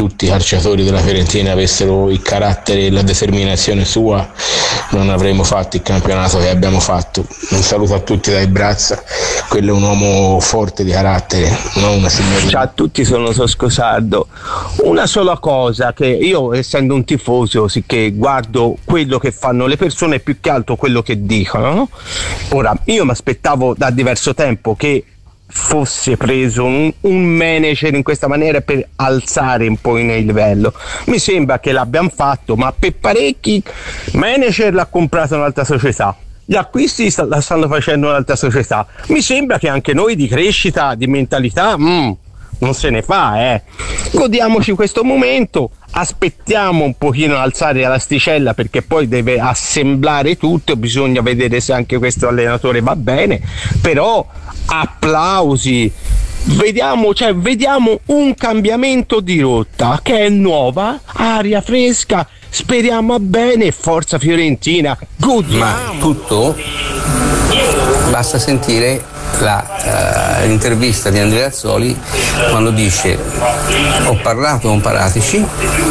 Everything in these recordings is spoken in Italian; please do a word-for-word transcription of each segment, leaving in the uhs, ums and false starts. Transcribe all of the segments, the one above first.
tutti i calciatori della Fiorentina avessero il carattere e la determinazione sua, non avremmo fatto il campionato che abbiamo fatto. Un saluto a tutti dai Brazza, quello è un uomo forte di carattere, non una signorina. Ciao a tutti, sono Sosco Sardo. Una sola cosa, che io essendo un tifoso sicché guardo quello che fanno le persone più che altro quello che dicono, no? Ora io mi aspettavo da diverso tempo che fosse preso un, un manager in questa maniera per alzare un po' il livello. Mi sembra che l'abbiamo fatto, ma per parecchi manager l'ha comprato un'altra società, gli acquisti sta, la stanno facendo un'altra società. Mi sembra che anche noi di crescita, di mentalità, mm, non se ne fa, eh. Godiamoci questo momento, aspettiamo un pochino alzare l'asticella, perché poi deve assemblare tutto, bisogna vedere se anche questo allenatore va bene, però applausi, vediamo, cioè, vediamo un cambiamento di rotta che è nuova, aria fresca, speriamo a bene, forza Fiorentina, godiamo. Ma tutto basta sentire la, uh, l'intervista di Andrea Azzoli quando dice: ho parlato con Paratici,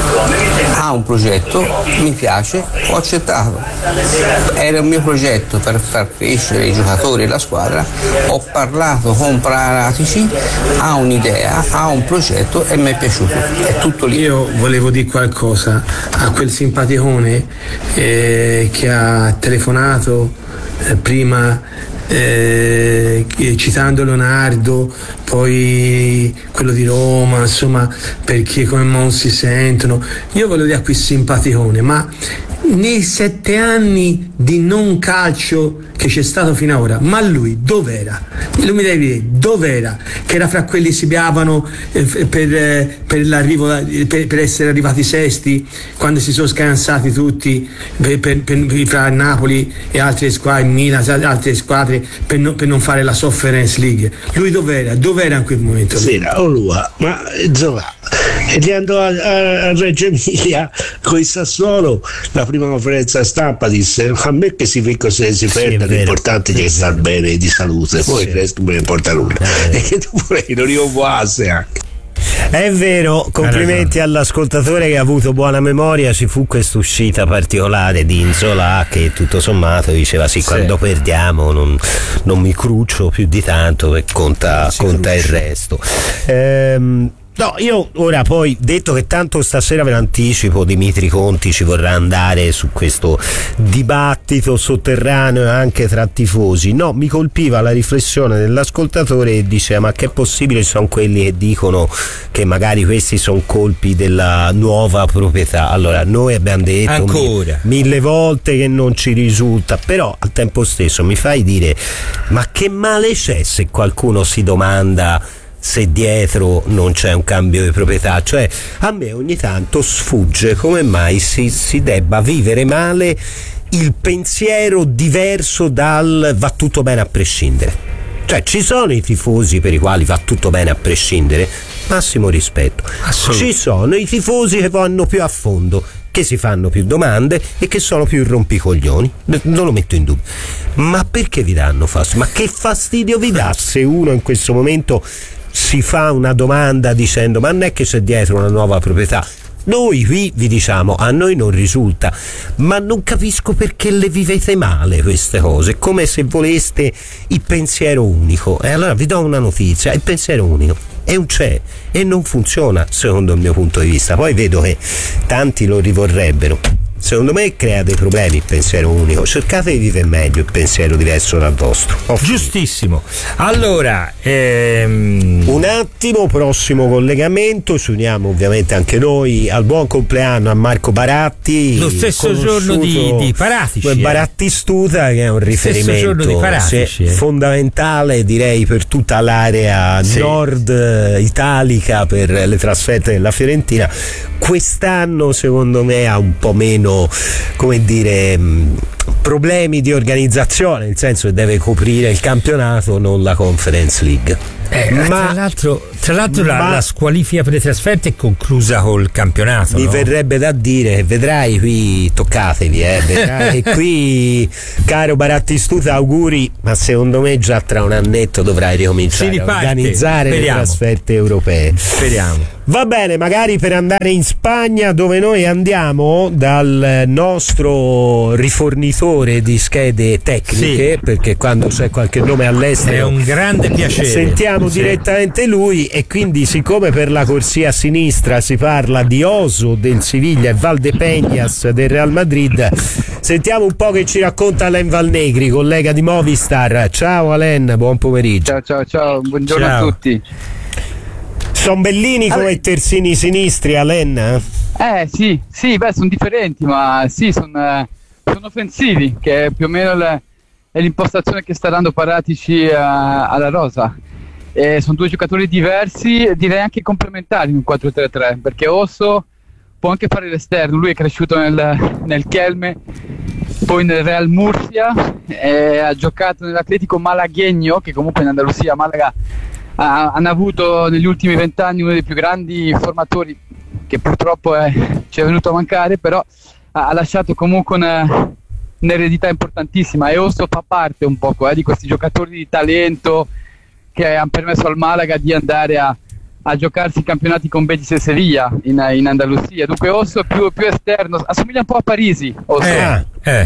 ha un progetto, mi piace, ho accettato, era un mio progetto per far crescere i giocatori e la squadra, ho parlato con Paratici, ha un'idea, ha un progetto e mi è piaciuto, è tutto lì. Io volevo dire qualcosa a quel simpaticone eh, che ha telefonato eh, prima Eh, citando Leonardo, poi quello di Roma, insomma, perché come non si sentono. Io voglio dire a qui simpaticone, ma nei sette anni di non calcio che c'è stato fino ad ora, ma lui dov'era? Lui mi deve dire dov'era? Che era fra quelli che si beavano eh, per, eh, per l'arrivo per, per essere arrivati sesti, quando si sono scansati tutti per, per, per, fra Napoli e altre squadre, Milan, altre squadre, per, no, per non fare la Conference League. Lui dov'era? Dov'era in quel momento? Sera, Olua, ma insomma, e gli andò a, a, a Reggio Emilia con il Sassuolo, la prima conferenza stampa disse: a me che si fico se si perde, sì, l'importante è che star bene di salute, poi sì, il resto non mi importa nulla, eh, e che tu pure non io anche. È vero, complimenti all'ascoltatore che ha avuto buona memoria. Ci fu questa uscita particolare di Inzola che tutto sommato diceva sì, sì. quando perdiamo non, non mi cruccio più di tanto, e conta, conta il resto. ehm No, io ora poi, detto che tanto stasera ve l'anticipo, Dimitri Conti ci vorrà andare su questo dibattito sotterraneo anche tra tifosi. No, mi colpiva la riflessione dell'ascoltatore che diceva: ma che è possibile, ci sono quelli che dicono che magari questi sono colpi della nuova proprietà. Allora, noi abbiamo detto ancora mi, mille volte che non ci risulta, però al tempo stesso mi fai dire: ma che male c'è se qualcuno si domanda se dietro non c'è un cambio di proprietà? Cioè, a me ogni tanto sfugge come mai si, si debba vivere male il pensiero diverso dal va tutto bene a prescindere. Cioè, ci sono i tifosi per i quali va tutto bene a prescindere, massimo rispetto. Ci sono i tifosi che vanno più a fondo, che si fanno più domande e che sono più rompicoglioni, non lo metto in dubbio. Ma perché vi danno fastidio? Ma che fastidio vi dà se uno in questo momento si fa una domanda dicendo: ma non è che c'è dietro una nuova proprietà? Noi qui vi diciamo: a noi non risulta, ma non capisco perché le vivete male queste cose, come se voleste il pensiero unico. E allora vi do una notizia: il pensiero unico e non c'è e non funziona secondo il mio punto di vista. Poi vedo che tanti lo rivorrebbero. Secondo me crea dei problemi il pensiero unico. Cercate di vivere meglio il pensiero diverso dal vostro. Oh, giustissimo. Allora ehm... un attimo, prossimo collegamento, ci uniamo ovviamente anche noi al buon compleanno a Marco Baratti, lo stesso giorno di, di Paratici, eh. Barattistuta, che è un riferimento di Paratici, se, eh. fondamentale, direi, per tutta l'area sì. nord italica, per le trasferte della Fiorentina. Quest'anno secondo me ha un po' meno, come dire, problemi di organizzazione, nel senso che deve coprire il campionato, non la Conference League. Eh, ma tra l'altro, tra l'altro ma, la, la squalifica per le trasferte è conclusa col campionato. Mi no? verrebbe da dire, vedrai qui, toccatevi, eh, vedrai che qui, caro Barattistuta, auguri, ma secondo me già tra un annetto dovrai ricominciare a organizzare Speriamo. le trasferte europee. Speriamo. Va bene, magari per andare in Spagna, dove noi andiamo dal nostro rifornitore di schede tecniche, sì, perché quando c'è qualche nome all'estero è un grande piacere, sentiamo sì. direttamente lui, e quindi siccome per la corsia a sinistra si parla di Oso del Siviglia e Valdepeñas del Real Madrid, sentiamo un po' che ci racconta Alain Valnegri, collega di Movistar. Ciao Alain, buon pomeriggio. Ciao ciao ciao, buongiorno ciao. a tutti. Sono bellini come allora, i terzini sinistri, Alain? Eh sì, sì, beh, sono differenti, ma sì, sono son offensivi, che è più o meno le, è l'impostazione che sta dando Paratici a, alla rosa. E sono due giocatori diversi, direi anche complementari in un quattro tre tre, perché Osso può anche fare l'esterno, lui è cresciuto nel, nel Kelme, poi nel Real Murcia, e ha giocato nell'Atletico Malagueño, che comunque in Andalusia, Malaga, ha, hanno avuto negli ultimi vent'anni uno dei più grandi formatori, che purtroppo è, ci è venuto a mancare, però ha, ha lasciato comunque una, un'eredità importantissima, e Osso fa parte un po' eh, di questi giocatori di talento che hanno permesso al Malaga di andare a, a giocarsi i campionati con Betis e Sevilla in, in Andalusia. Dunque Osso più, più esterno, assomiglia un po' a Parisi. Osso. Eh, eh.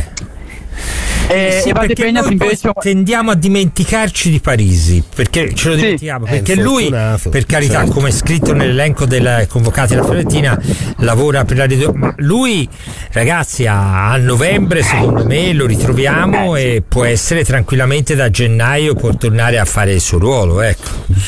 E, sì, e Valdepeñas invece tendiamo a dimenticarci di Parisi, perché ce lo dimentichiamo, sì, perché lui, per carità, certo, come è scritto nell'elenco dei convocati alla Fiorentina, lavora per la radio, ma lui, ragazzi, a, a novembre secondo me lo ritroviamo e può essere tranquillamente da gennaio può tornare a fare il suo ruolo, ecco.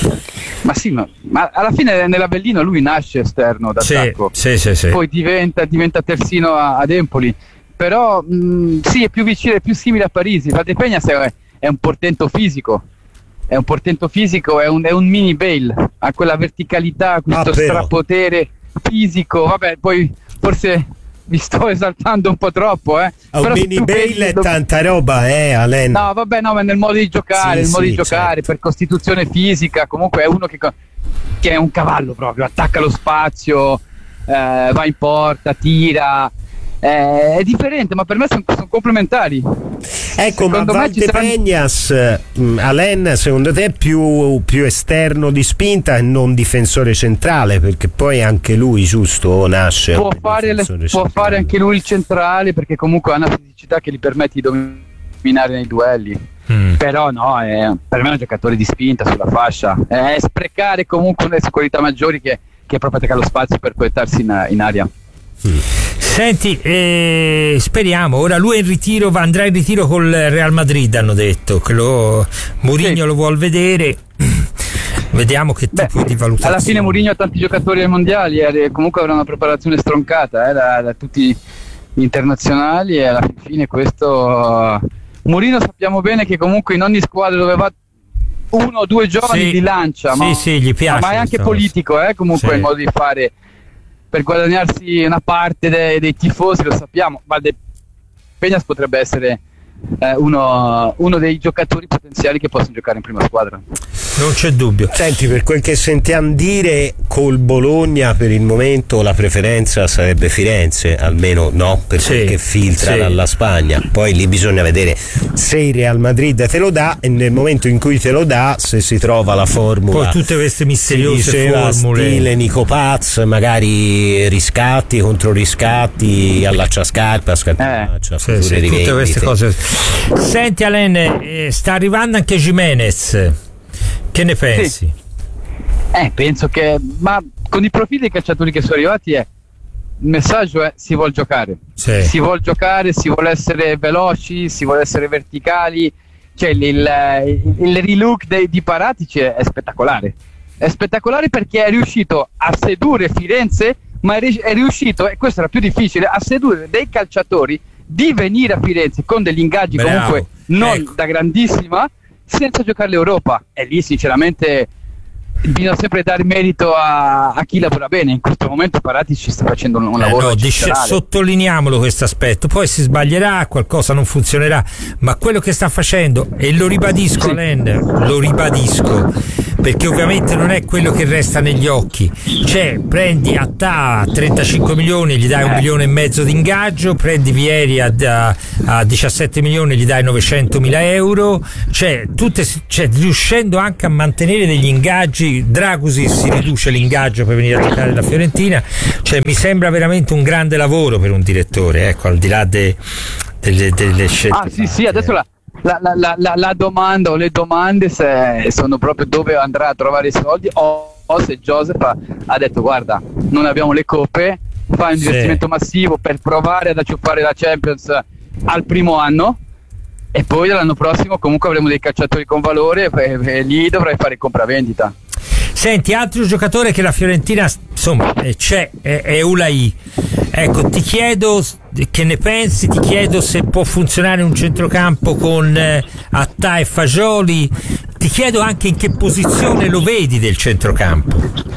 Ma sì, ma, ma alla fine nell'Avellino lui nasce esterno d'attacco, sì, sì, sì, sì. Poi diventa, diventa terzino a, ad Empoli. Però mh, sì, è più vicino, è più simile a Parisi. Valdepeñas è, è un portento fisico, è un portento fisico, è un, è un mini Bale, ha quella verticalità, questo ah, strapotere fisico. Vabbè, poi forse vi sto esaltando un po' troppo, eh. Oh, un mini Bale è lo... tanta roba, eh, Alain. No, vabbè, no, ma nel modo di giocare, sì, nel modo sì, di giocare, certo, per costituzione fisica, comunque è uno che, che è un cavallo proprio, attacca lo spazio, eh, va in porta, tira. Eh, è differente, ma per me sono, sono complementari. Ecco, secondo ma Valdepeñas, saranno... Alain, secondo te è più, più esterno di spinta e non difensore centrale? Perché poi anche lui, giusto, nasce può fare, le, può fare anche lui il centrale, perché comunque ha una fisicità che gli permette di dominare nei duelli. Mm. Però no, è, per me è un giocatore di spinta sulla fascia, è sprecare comunque le qualità maggiori che, che proprio attacca lo spazio per proiettarsi in, in aria. Mm. Senti, eh, speriamo, ora lui è in ritiro, va, andrà in ritiro col Real Madrid, hanno detto che lo, Mourinho sì. lo vuol vedere. Vediamo che tipo Beh, di valutazione. Alla fine Mourinho ha tanti giocatori ai mondiali, eh, comunque avrà una preparazione stroncata eh, da, da tutti gli internazionali, e alla fine questo uh, Mourinho sappiamo bene che comunque in ogni squadra dove va uno o due giovani sì. li lancia, sì, ma, sì, gli piace, ma è anche politico eh, comunque sì. il modo di fare per guadagnarsi una parte dei, dei tifosi, lo sappiamo. Valdepeñas potrebbe essere eh, uno, uno dei giocatori potenziali che possono giocare in prima squadra. Non c'è dubbio. Senti, per quel che sentiamo dire, col Bologna per il momento la preferenza sarebbe Firenze, almeno no, per sì, quel che filtra sì. dalla Spagna. Poi lì bisogna vedere se il Real Madrid te lo dà, e nel momento in cui te lo dà, se si trova la formula. Poi tutte queste misteriose formule, stile Nico Paz, magari riscatti contro riscatti, allacciascarpe, a scarpaccia, eh, sì, sì, tutte queste cose. Senti Alain, eh, sta arrivando anche Gimenez. Che ne pensi? Sì. Eh, penso che, ma con i profili dei calciatori che sono arrivati, è il messaggio è si vuol giocare, sì. si vuol giocare, si vuole essere veloci, si vuole essere verticali, cioè il, il, il relook dei, di Paratici è, è spettacolare, è spettacolare perché è riuscito a sedurre Firenze, ma è, è riuscito, e questo era più difficile, a sedurre dei calciatori di venire a Firenze con degli ingaggi Bravo. comunque non ecco. da grandissima, senza giocare l'Europa. E lì sinceramente bisogna sempre dare merito a, a chi lavora bene. In questo momento Paratici sta facendo un, un lavoro eh no, eccezionale. Dice, sottolineiamolo questo aspetto, poi si sbaglierà, qualcosa non funzionerà, ma quello che sta facendo, e lo ribadisco sì. Alain, lo ribadisco perché ovviamente non è quello che resta negli occhi. Cioè, prendi Attà a trentacinque milioni, gli dai un milione e mezzo di ingaggio, prendi Vieri a, a, a diciassette milioni, gli dai novecentomila euro, cioè, tutte, cioè riuscendo anche a mantenere degli ingaggi. Dragusi si riduce l'ingaggio per venire a giocare la Fiorentina, cioè mi sembra veramente un grande lavoro per un direttore, ecco, al di là de, delle, delle scelte. Ah sì, sì, adesso la, la, la, la, la domanda o le domande se sono proprio dove andrà a trovare i soldi, o, o se Joseph ha, ha detto guarda, non abbiamo le coppe, fai un investimento sì. massivo per provare ad acciuffare la Champions al primo anno, e poi l'anno prossimo comunque avremo dei calciatori con valore e, e lì dovrai fare compravendita. Senti, altro giocatore che la Fiorentina insomma c'è è, è Ulai. Ecco, ti chiedo che ne pensi, ti chiedo se può funzionare un centrocampo con eh, Attà e Fagioli, ti chiedo anche in che posizione lo vedi del centrocampo.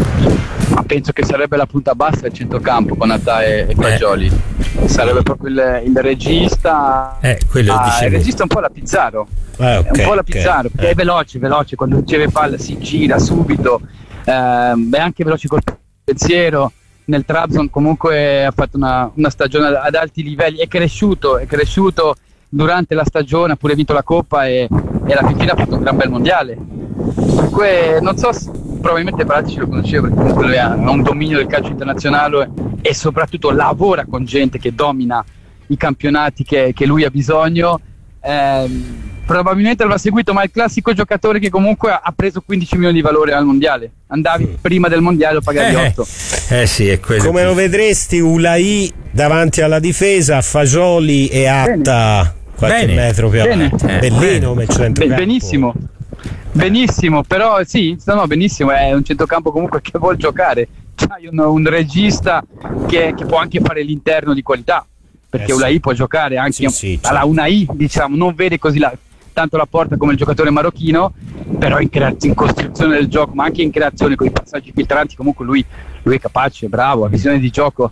Ma penso che sarebbe la punta bassa il centrocampo con Attà e, e Fagioli. Eh. Sarebbe proprio il, il regista. Eh, quello ah, il regista un po' la Pizzaro. Ah, okay, un po' la Pizzaro, okay. che è veloce, veloce, quando riceve palla si gira subito, ehm, è anche veloce col pensiero. Nel Trabzon comunque ha fatto una, una stagione ad alti livelli, è cresciuto, è cresciuto durante la stagione, ha pure vinto la Coppa e, e alla fine ha fatto un gran bel mondiale. Dunque, non so, probabilmente Pratici lo conoscevo perché comunque lui ha un dominio del calcio internazionale e soprattutto lavora con gente che domina i campionati che, che lui ha bisogno. Eh, probabilmente l'aveva seguito, ma è il classico giocatore che comunque ha preso quindici milioni di valore al mondiale. Andavi mm. prima del mondiale, lo pagavi eh, otto. Eh sì, è quello. Come lo vedresti Ulai davanti alla difesa, Fagioli e Attà qualche Bene. metro più Bene. avanti? Eh, Bellino come centrocampo. Benissimo. Benissimo, però sì, no, no, benissimo, è un centrocampo comunque che vuol giocare. C'hai un, un regista che, che può anche fare l'interno di qualità, perché eh, Ulai sì. può giocare anche sì, sì, alla certo. Unai, diciamo, non vede così la, tanto la porta come il giocatore marocchino, però in, crea- in costruzione del gioco, ma anche in creazione con i passaggi filtranti, comunque lui, lui è capace, è bravo, ha visione di gioco.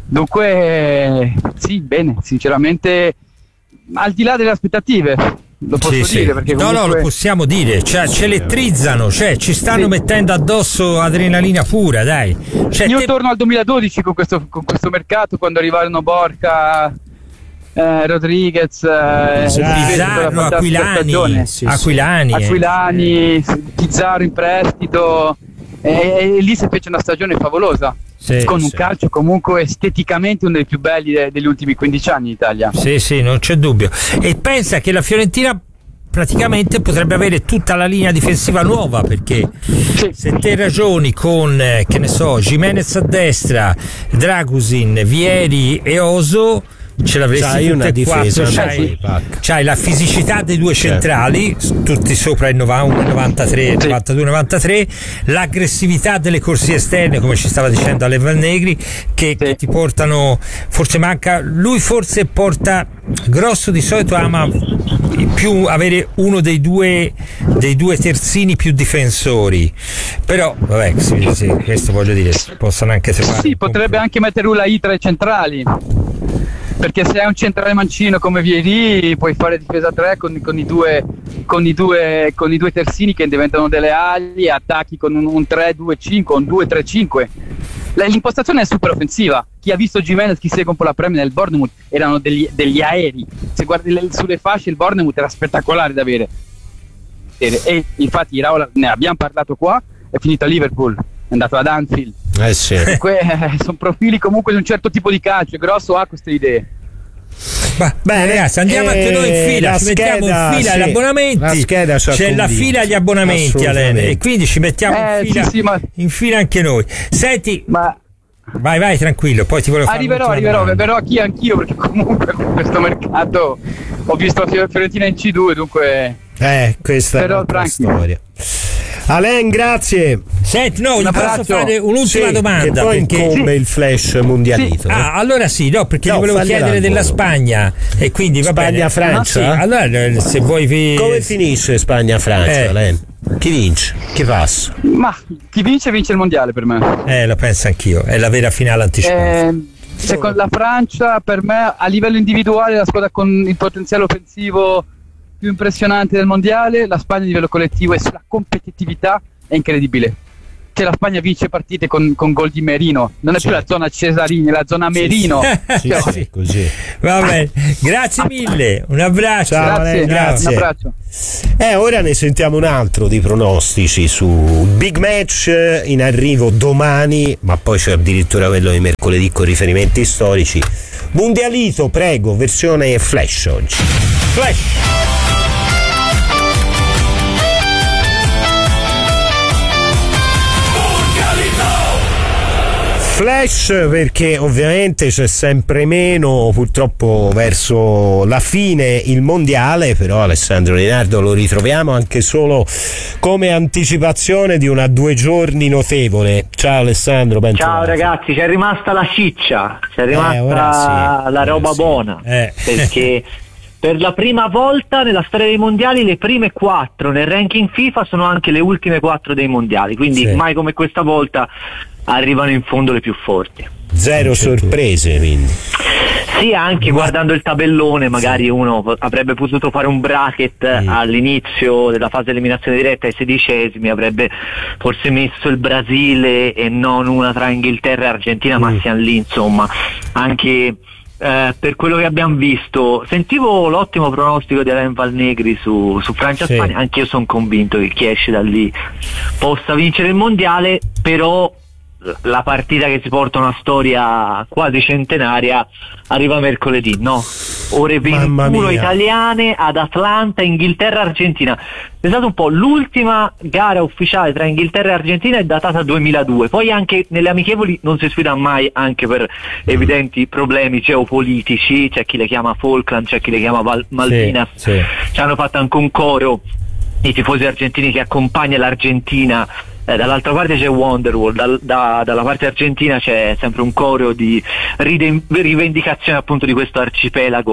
Dunque sì, bene, sinceramente al di là delle aspettative, lo posso sì, dire sì. perché no comunque... no lo possiamo dire, cioè ce elettrizzano, cioè ci stanno sì. mettendo addosso adrenalina pura, dai. Cioè, io te... torno al duemiladodici con questo, con questo mercato, quando arrivarono Borca, eh, Rodriguez, eh, Pizarro, Aquilani, sì, Aquilani, sì. Aquilani eh. Pizarro in prestito, e, e lì si fece una stagione favolosa. Sì, con un sì. calcio comunque esteticamente uno dei più belli de- degli ultimi quindici anni in Italia. Sì, sì, non c'è dubbio. E pensa che la Fiorentina praticamente potrebbe avere tutta la linea difensiva nuova, perché sì. se te ragioni con, eh, che ne so, Gimenez a destra, Dragusin, Vieri e Oso, ce l'avresti c'hai tutte una difesa, quattro, c'hai, c'hai la fisicità dei due centrali, tutti sopra il novantatré, novantadue novantatré, l'aggressività delle corsie esterne, come ci stava dicendo Ale Valnegri, che, che ti portano, forse manca, lui forse porta, Grosso di solito ama più avere uno dei due dei due terzini più difensori, però vabbè, sì, sì, questo voglio dire, possono anche trovare. Sì, potrebbe anche mettere Ulai tra i centrali, perché se hai un centrale mancino come Vieri puoi fare difesa tre con, con, i due, con, i due, con i due terzini che diventano delle ali, e attacchi con un, un tre due cinque, un due tre cinque. L'impostazione è super offensiva. Chi ha visto Gimenez, chi segue un po' la Premier del Bournemouth, erano degli, degli aerei. Se guardi le, sulle fasce il Bournemouth era spettacolare da avere, e infatti Iraola, ne abbiamo parlato qua, è finito a Liverpool, è andato ad Anfield. Eh sì. Que- sono profili comunque di un certo tipo di calcio. Grosso ha queste idee. Bah, bene ragazzi, andiamo anche noi in fila, ci scheda, mettiamo in fila sì. agli abbonamenti, la scheda c'è convinto. La fila agli abbonamenti, Alene, e quindi ci mettiamo eh, in, fila, sì, sì, ma... in fila anche noi. Senti, ma... vai vai tranquillo, poi ti volevo fare arriverò, arriverò, verrò chi anch'io, perché comunque con questo mercato ho visto la Fiorentina in C due, dunque eh, questa però è la storia. Alain, grazie. Senti, no, gli posso fare un'ultima sì, domanda. Che poi perché... incombe il flash mondialito. Sì. Ah, allora sì, no, perché no, gli volevo chiedere della Spagna. E quindi va bene. Spagna-Francia? Ah, sì. Allora, se vuoi vi... Come finisce Spagna-Francia, eh. Alain? Chi vince? Chi passa? Ma chi vince vince il mondiale per me. Eh, lo penso anch'io. È la vera finale anticipata. Eh, secondo la Francia, per me, a livello individuale, la squadra con il potenziale offensivo più impressionante del mondiale, la Spagna a livello collettivo e sulla competitività è incredibile. Che la Spagna vince partite con, con gol di Merino, non è sì. più la zona Cesarini, è la zona Merino. Sì, sì, sì, così. Va bene, grazie mille, un abbraccio. Ciao, grazie, grazie. Un abbraccio. Eh, ora ne sentiamo un altro di pronostici su big match in arrivo domani, ma poi c'è addirittura quello di mercoledì con riferimenti storici. Mundialito, prego, versione flash oggi. Flash. Flash perché ovviamente c'è sempre meno purtroppo verso la fine il mondiale, però Alessandro Linardo lo ritroviamo anche solo come anticipazione di una due giorni notevole. Ciao Alessandro, ben ciao trovato. Ragazzi, c'è rimasta la ciccia, c'è rimasta eh, ora sì, la roba sì. buona eh. perché per la prima volta nella storia dei mondiali le prime quattro nel ranking FIFA sono anche le ultime quattro dei mondiali, quindi sì. mai come questa volta arrivano in fondo le più forti. Zero sorprese quindi. Sì, anche guardando il tabellone magari sì. uno avrebbe potuto fare un bracket mm. all'inizio della fase eliminazione diretta ai sedicesimi, avrebbe forse messo il Brasile e non una tra Inghilterra e Argentina, mm. ma siamo lì insomma. Anche Eh, per quello che abbiamo visto, sentivo l'ottimo pronostico di Alain Valnegri su, su Francia-Spagna, sì. anche io sono convinto che chi esce da lì possa vincere il mondiale, però la partita che si porta una storia quasi centenaria arriva mercoledì, no? Ore ventuno italiane ad Atlanta, Inghilterra Argentina. Pensate un po', l'ultima gara ufficiale tra Inghilterra e Argentina è datata duemiladue, poi anche nelle amichevoli non si sfida mai, anche per evidenti problemi geopolitici, c'è chi le chiama Falkland, c'è chi le chiama Val- Malvinas, sì, sì. Ci hanno fatto anche un coro i tifosi argentini che accompagna l'Argentina. Eh, dall'altra parte c'è Wonderwall, dal, da, dalla parte argentina c'è sempre un coro di ride, rivendicazione appunto di questo arcipelago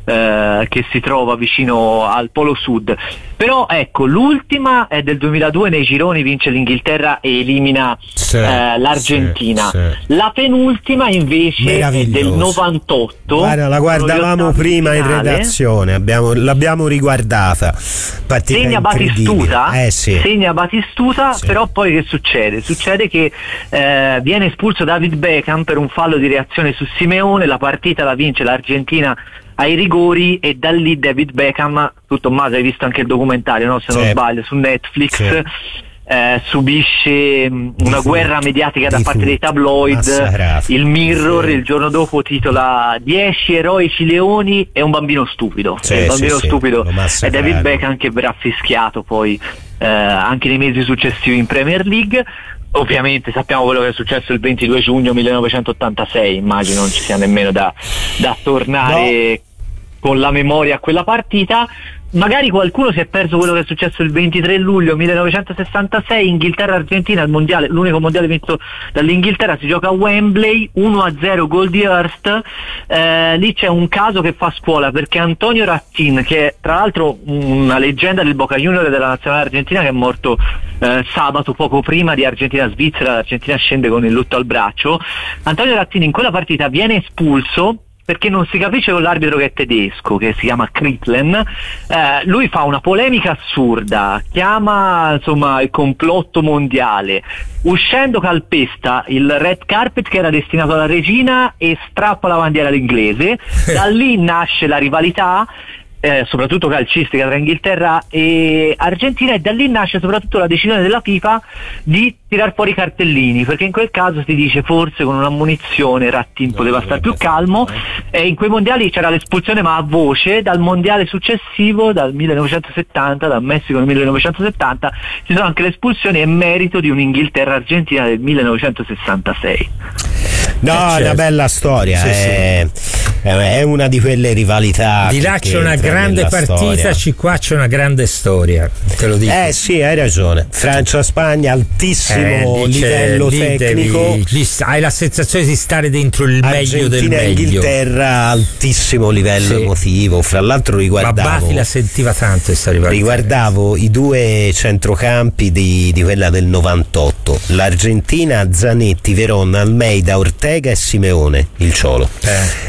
eh, che si trova vicino al Polo Sud. Però ecco, l'ultima è del duemiladue, nei gironi vince l'Inghilterra e elimina sì, eh, l'Argentina. Sì, sì. La penultima invece è del novantotto. Guarda, la guardavamo prima in redazione, abbiamo, l'abbiamo riguardata. Segna Batistuta, eh, sì. segna Batistuta, sì. Però poi che succede? Succede che eh, viene espulso David Beckham per un fallo di reazione su Simeone, la partita la vince l'Argentina ai rigori e da lì David Beckham, tutto sommato hai visto anche il documentario, no? Se sì. non sbaglio, su Netflix, sì. eh, subisce mh, una guerra mediatica da parte dei tabloid. Massacrato. Il Mirror sì. il giorno dopo titola dieci eroici leoni e un bambino stupido. Sì, il bambino sì, stupido sì. è David Beckham, che verrà fischiato poi eh, anche nei mesi successivi in Premier League. Ovviamente sappiamo quello che è successo il ventidue giugno millenovecentottantasei, immagino non ci sia nemmeno da, da tornare no. con la memoria a quella partita. Magari qualcuno si è perso quello che è successo il ventitré luglio millenovecentosessantasei, Inghilterra-Argentina, il mondiale, l'unico mondiale vinto dall'Inghilterra, si gioca a Wembley, uno a zero gol di Hurst. Eh, lì c'è un caso che fa scuola, perché Antonio Rattin, che è tra l'altro una leggenda del Boca Juniors della nazionale argentina, che è morto eh, sabato poco prima di Argentina-Svizzera, l'Argentina scende con il lutto al braccio. Antonio Rattin in quella partita viene espulso perché non si capisce con l'arbitro, che è tedesco, che si chiama Kritlen. Eh, lui fa una polemica assurda, chiama insomma il complotto mondiale, uscendo calpesta il red carpet che era destinato alla regina e strappa la bandiera all'inglese. Da lì nasce la rivalità, Eh, soprattutto calcistica, tra Inghilterra e Argentina, e da lì nasce soprattutto la decisione della FIFA di tirar fuori i cartellini, perché in quel caso si dice forse con una munizione Rattin no, poteva stare più calmo, e in quei mondiali c'era l'espulsione ma a voce. Dal mondiale successivo, dal millenovecentosettanta, dal Messico nel millenovecentosettanta, ci sono anche le espulsioni, e merito di un'Inghilterra-Argentina del millenovecentosessantasei. No, è certo. Una bella storia, sì, è, sì. è una di quelle rivalità. Di là c'è una grande partita, ci qua c'è una grande storia, te lo dico. Eh sì, hai ragione. Francia-Spagna, altissimo eh, livello tecnico. Devi, lì hai la sensazione di stare dentro il Argentina, meglio del meglio. Inghilterra, altissimo livello sì. emotivo. Fra l'altro riguardavo. Ma Baffi la sentiva tanto questa rivalità. Riguardavo i due centrocampi di, di quella del novantotto. L'Argentina, Zanetti, Verón, Almeida, Ortega e Simeone, il Ciolo. Eh. L'Inghilterra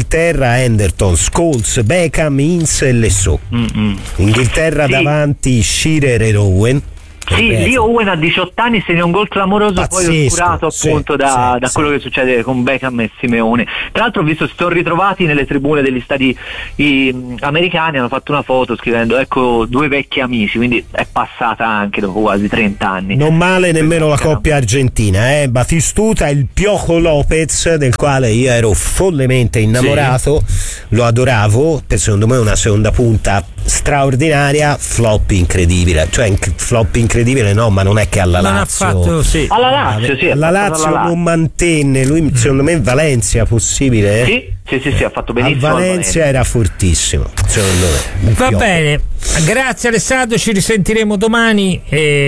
Inghilterra, Anderton, Scholes, Beckham, Ince e Lessò. Mm-mm. Inghilterra sì. Davanti Shearer e Owen. Sì, lì Owen a diciotto anni segna un gol clamoroso, pazzesco, poi oscurato appunto sì, da, sì, da quello sì. che succede con Beckham e Simeone. Tra l'altro ho visto, si sono ritrovati nelle tribune degli stadi i, americani, hanno fatto una foto scrivendo ecco due vecchi amici, quindi è passata anche dopo quasi trenta anni. Non male nemmeno la coppia argentina, eh? Batistuta e il Piojo Lopez, del quale io ero follemente innamorato, sì. lo adoravo, per secondo me una seconda punta straordinaria, flop incredibile, cioè flop incredibile no, ma non è che alla non Lazio ha fatto, sì. alla Lazio, sì, alla Lazio non Lazio. mantenne lui, secondo me Valencia possibile? Sì, sì, sì, sì, ha fatto benissimo. A Valencia era fortissimo, secondo me. Va bene, grazie Alessandro, ci risentiremo domani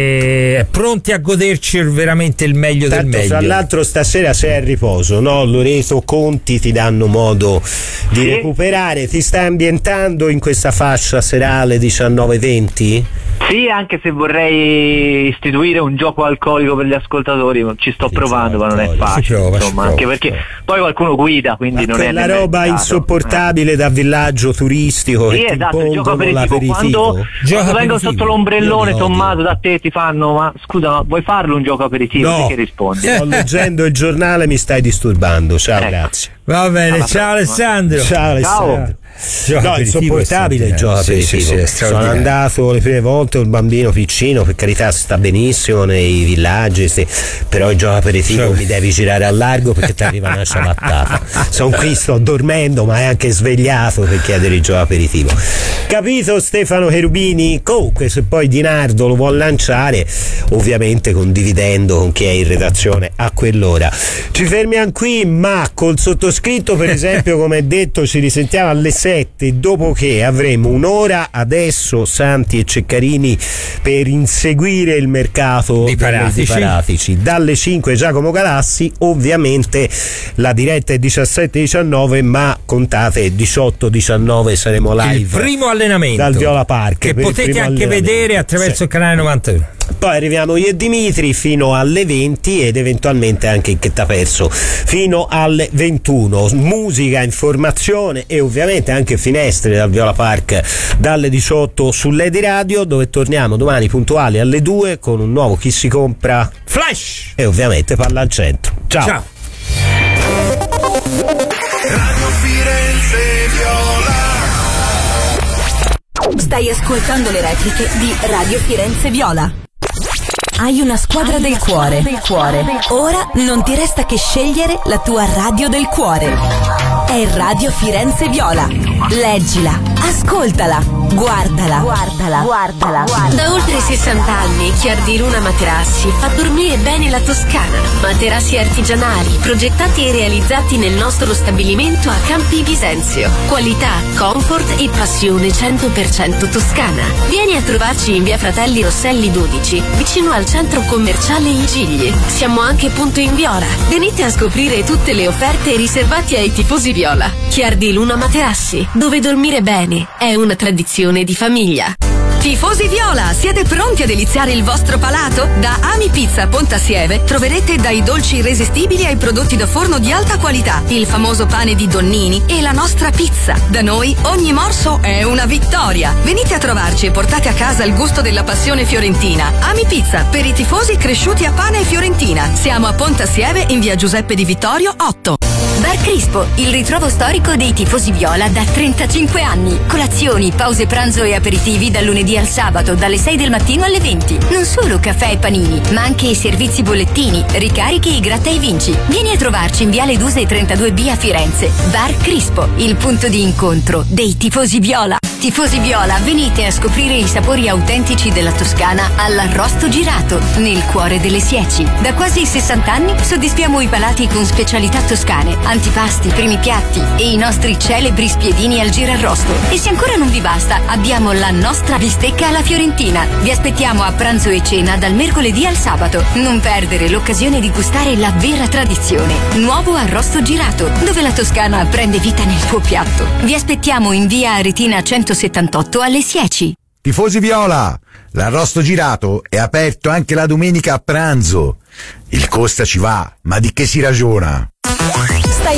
e pronti a goderci veramente il meglio Tanto, del meglio. Tra l'altro stasera sei a riposo, no? Loreto, Conti ti danno modo di sì. recuperare, ti stai ambientando in questa fascia serale diciannove venti? Sì, anche se vorrei istituire un gioco alcolico per gli ascoltatori, ci sto provando, ma non è facile, prova, insomma, anche perché poi qualcuno guida, quindi ma non è la roba insopportabile eh. da villaggio turistico. Sì, esatto, il gioco aperitivo. Quando, quando vengo sotto l'ombrellone, Tommaso, da te ti fanno, ma scusa, ma vuoi farlo un gioco aperitivo? No. Che rispondi? Sto leggendo il giornale, mi stai disturbando. Ciao, ecco. Grazie. Va bene, ciao Alessandro. Ciao Alessandro. Ciao. No, insopportabile il gioco aperitivo. Sì, sì, sì, sono andato le prime volte un bambino piccino, per carità sta benissimo nei villaggi, sì, però il gioco aperitivo cioè. mi devi girare a largo perché ti arriva una ciabattata. Sono qui, sto dormendo, ma è anche svegliato per chiedere il gioco aperitivo. Capito Stefano Cherubini? Comunque se poi Di Nardo lo vuol lanciare, ovviamente condividendo con chi è in redazione a quell'ora. Ci fermiamo qui, ma col sottoscritto per esempio, come detto, ci risentiamo alle sette, dopo che avremo un'ora adesso Santi e Ceccarini per inseguire il mercato di Paratici. Paratici. Dalle cinque Giacomo Galassi, ovviamente la diretta è diciassette diciannove, ma contate diciotto diciannove saremo live. Il primo allenamento dal Viola Park che potete anche vedere attraverso sì. il canale novantuno. Poi arriviamo io e Dimitri fino alle venti ed eventualmente anche in Che t'ha perso fino alle ventuno. Musica, informazione e ovviamente anche finestre dal Viola Park dalle diciotto su Lady Radio, dove torniamo domani puntuali alle due con un nuovo Chi si compra Flash e ovviamente Palla al centro. Ciao. Ciao. Radio Firenze Viola. Stai ascoltando le repliche di Radio Firenze Viola. Hai una squadra Hai del una cuore. Del cuore. Ora non ti resta che scegliere la tua radio del cuore. È Radio Firenze Viola. Leggila, ascoltala, guardala, guardala, guardala. guardala. Da oltre sessanta anni Chiardi Luna Materassi fa dormire bene la Toscana. Materassi artigianali, progettati e realizzati nel nostro stabilimento a Campi Bisenzio. Qualità, comfort e passione cento per cento toscana. Vieni a trovarci in via Fratelli Rosselli dodici, vicino al centro commerciale I Gigli. Siamo anche punto in Viola. Venite a scoprire tutte le offerte riservate ai tifosi viola. Chiardi Luna Materassi, dove dormire bene è una tradizione di famiglia. Tifosi viola, siete pronti a deliziare il vostro palato? Da Ami Pizza Pontassieve troverete dai dolci irresistibili ai prodotti da forno di alta qualità, il famoso pane di Donnini e la nostra pizza. Da noi ogni morso è una vittoria. Venite a trovarci e portate a casa il gusto della passione fiorentina. Ami Pizza, per i tifosi cresciuti a pane e fiorentina. Siamo a Pontassieve in via Giuseppe Di Vittorio otto. Bar Crispo, il ritrovo storico dei tifosi viola da trentacinque anni. Colazioni, pause pranzo e aperitivi dal lunedì al sabato, dalle sei del mattino alle venti. Non solo caffè e panini, ma anche i servizi bollettini, ricarichi e gratta e vinci. Vieni a trovarci in viale Duse trentadue B a Firenze. Bar Crispo, il punto di incontro dei tifosi viola. Tifosi viola, venite a scoprire i sapori autentici della Toscana all'arrosto girato, nel cuore delle Sieci. Da quasi sessanta anni soddisfiamo i palati con specialità toscane, antipasti, primi piatti e i nostri celebri spiedini al girarrosto. E se ancora non vi basta, abbiamo la nostra bistecca alla fiorentina. Vi aspettiamo a pranzo e cena dal mercoledì al sabato. Non perdere l'occasione di gustare la vera tradizione. Nuovo arrosto girato, dove la Toscana prende vita nel tuo piatto. Vi aspettiamo in via Aretina centosettantotto alle Sieci. Tifosi viola, l'arrosto girato è aperto anche la domenica a pranzo. Il costa ci va, ma di che si ragiona? Stai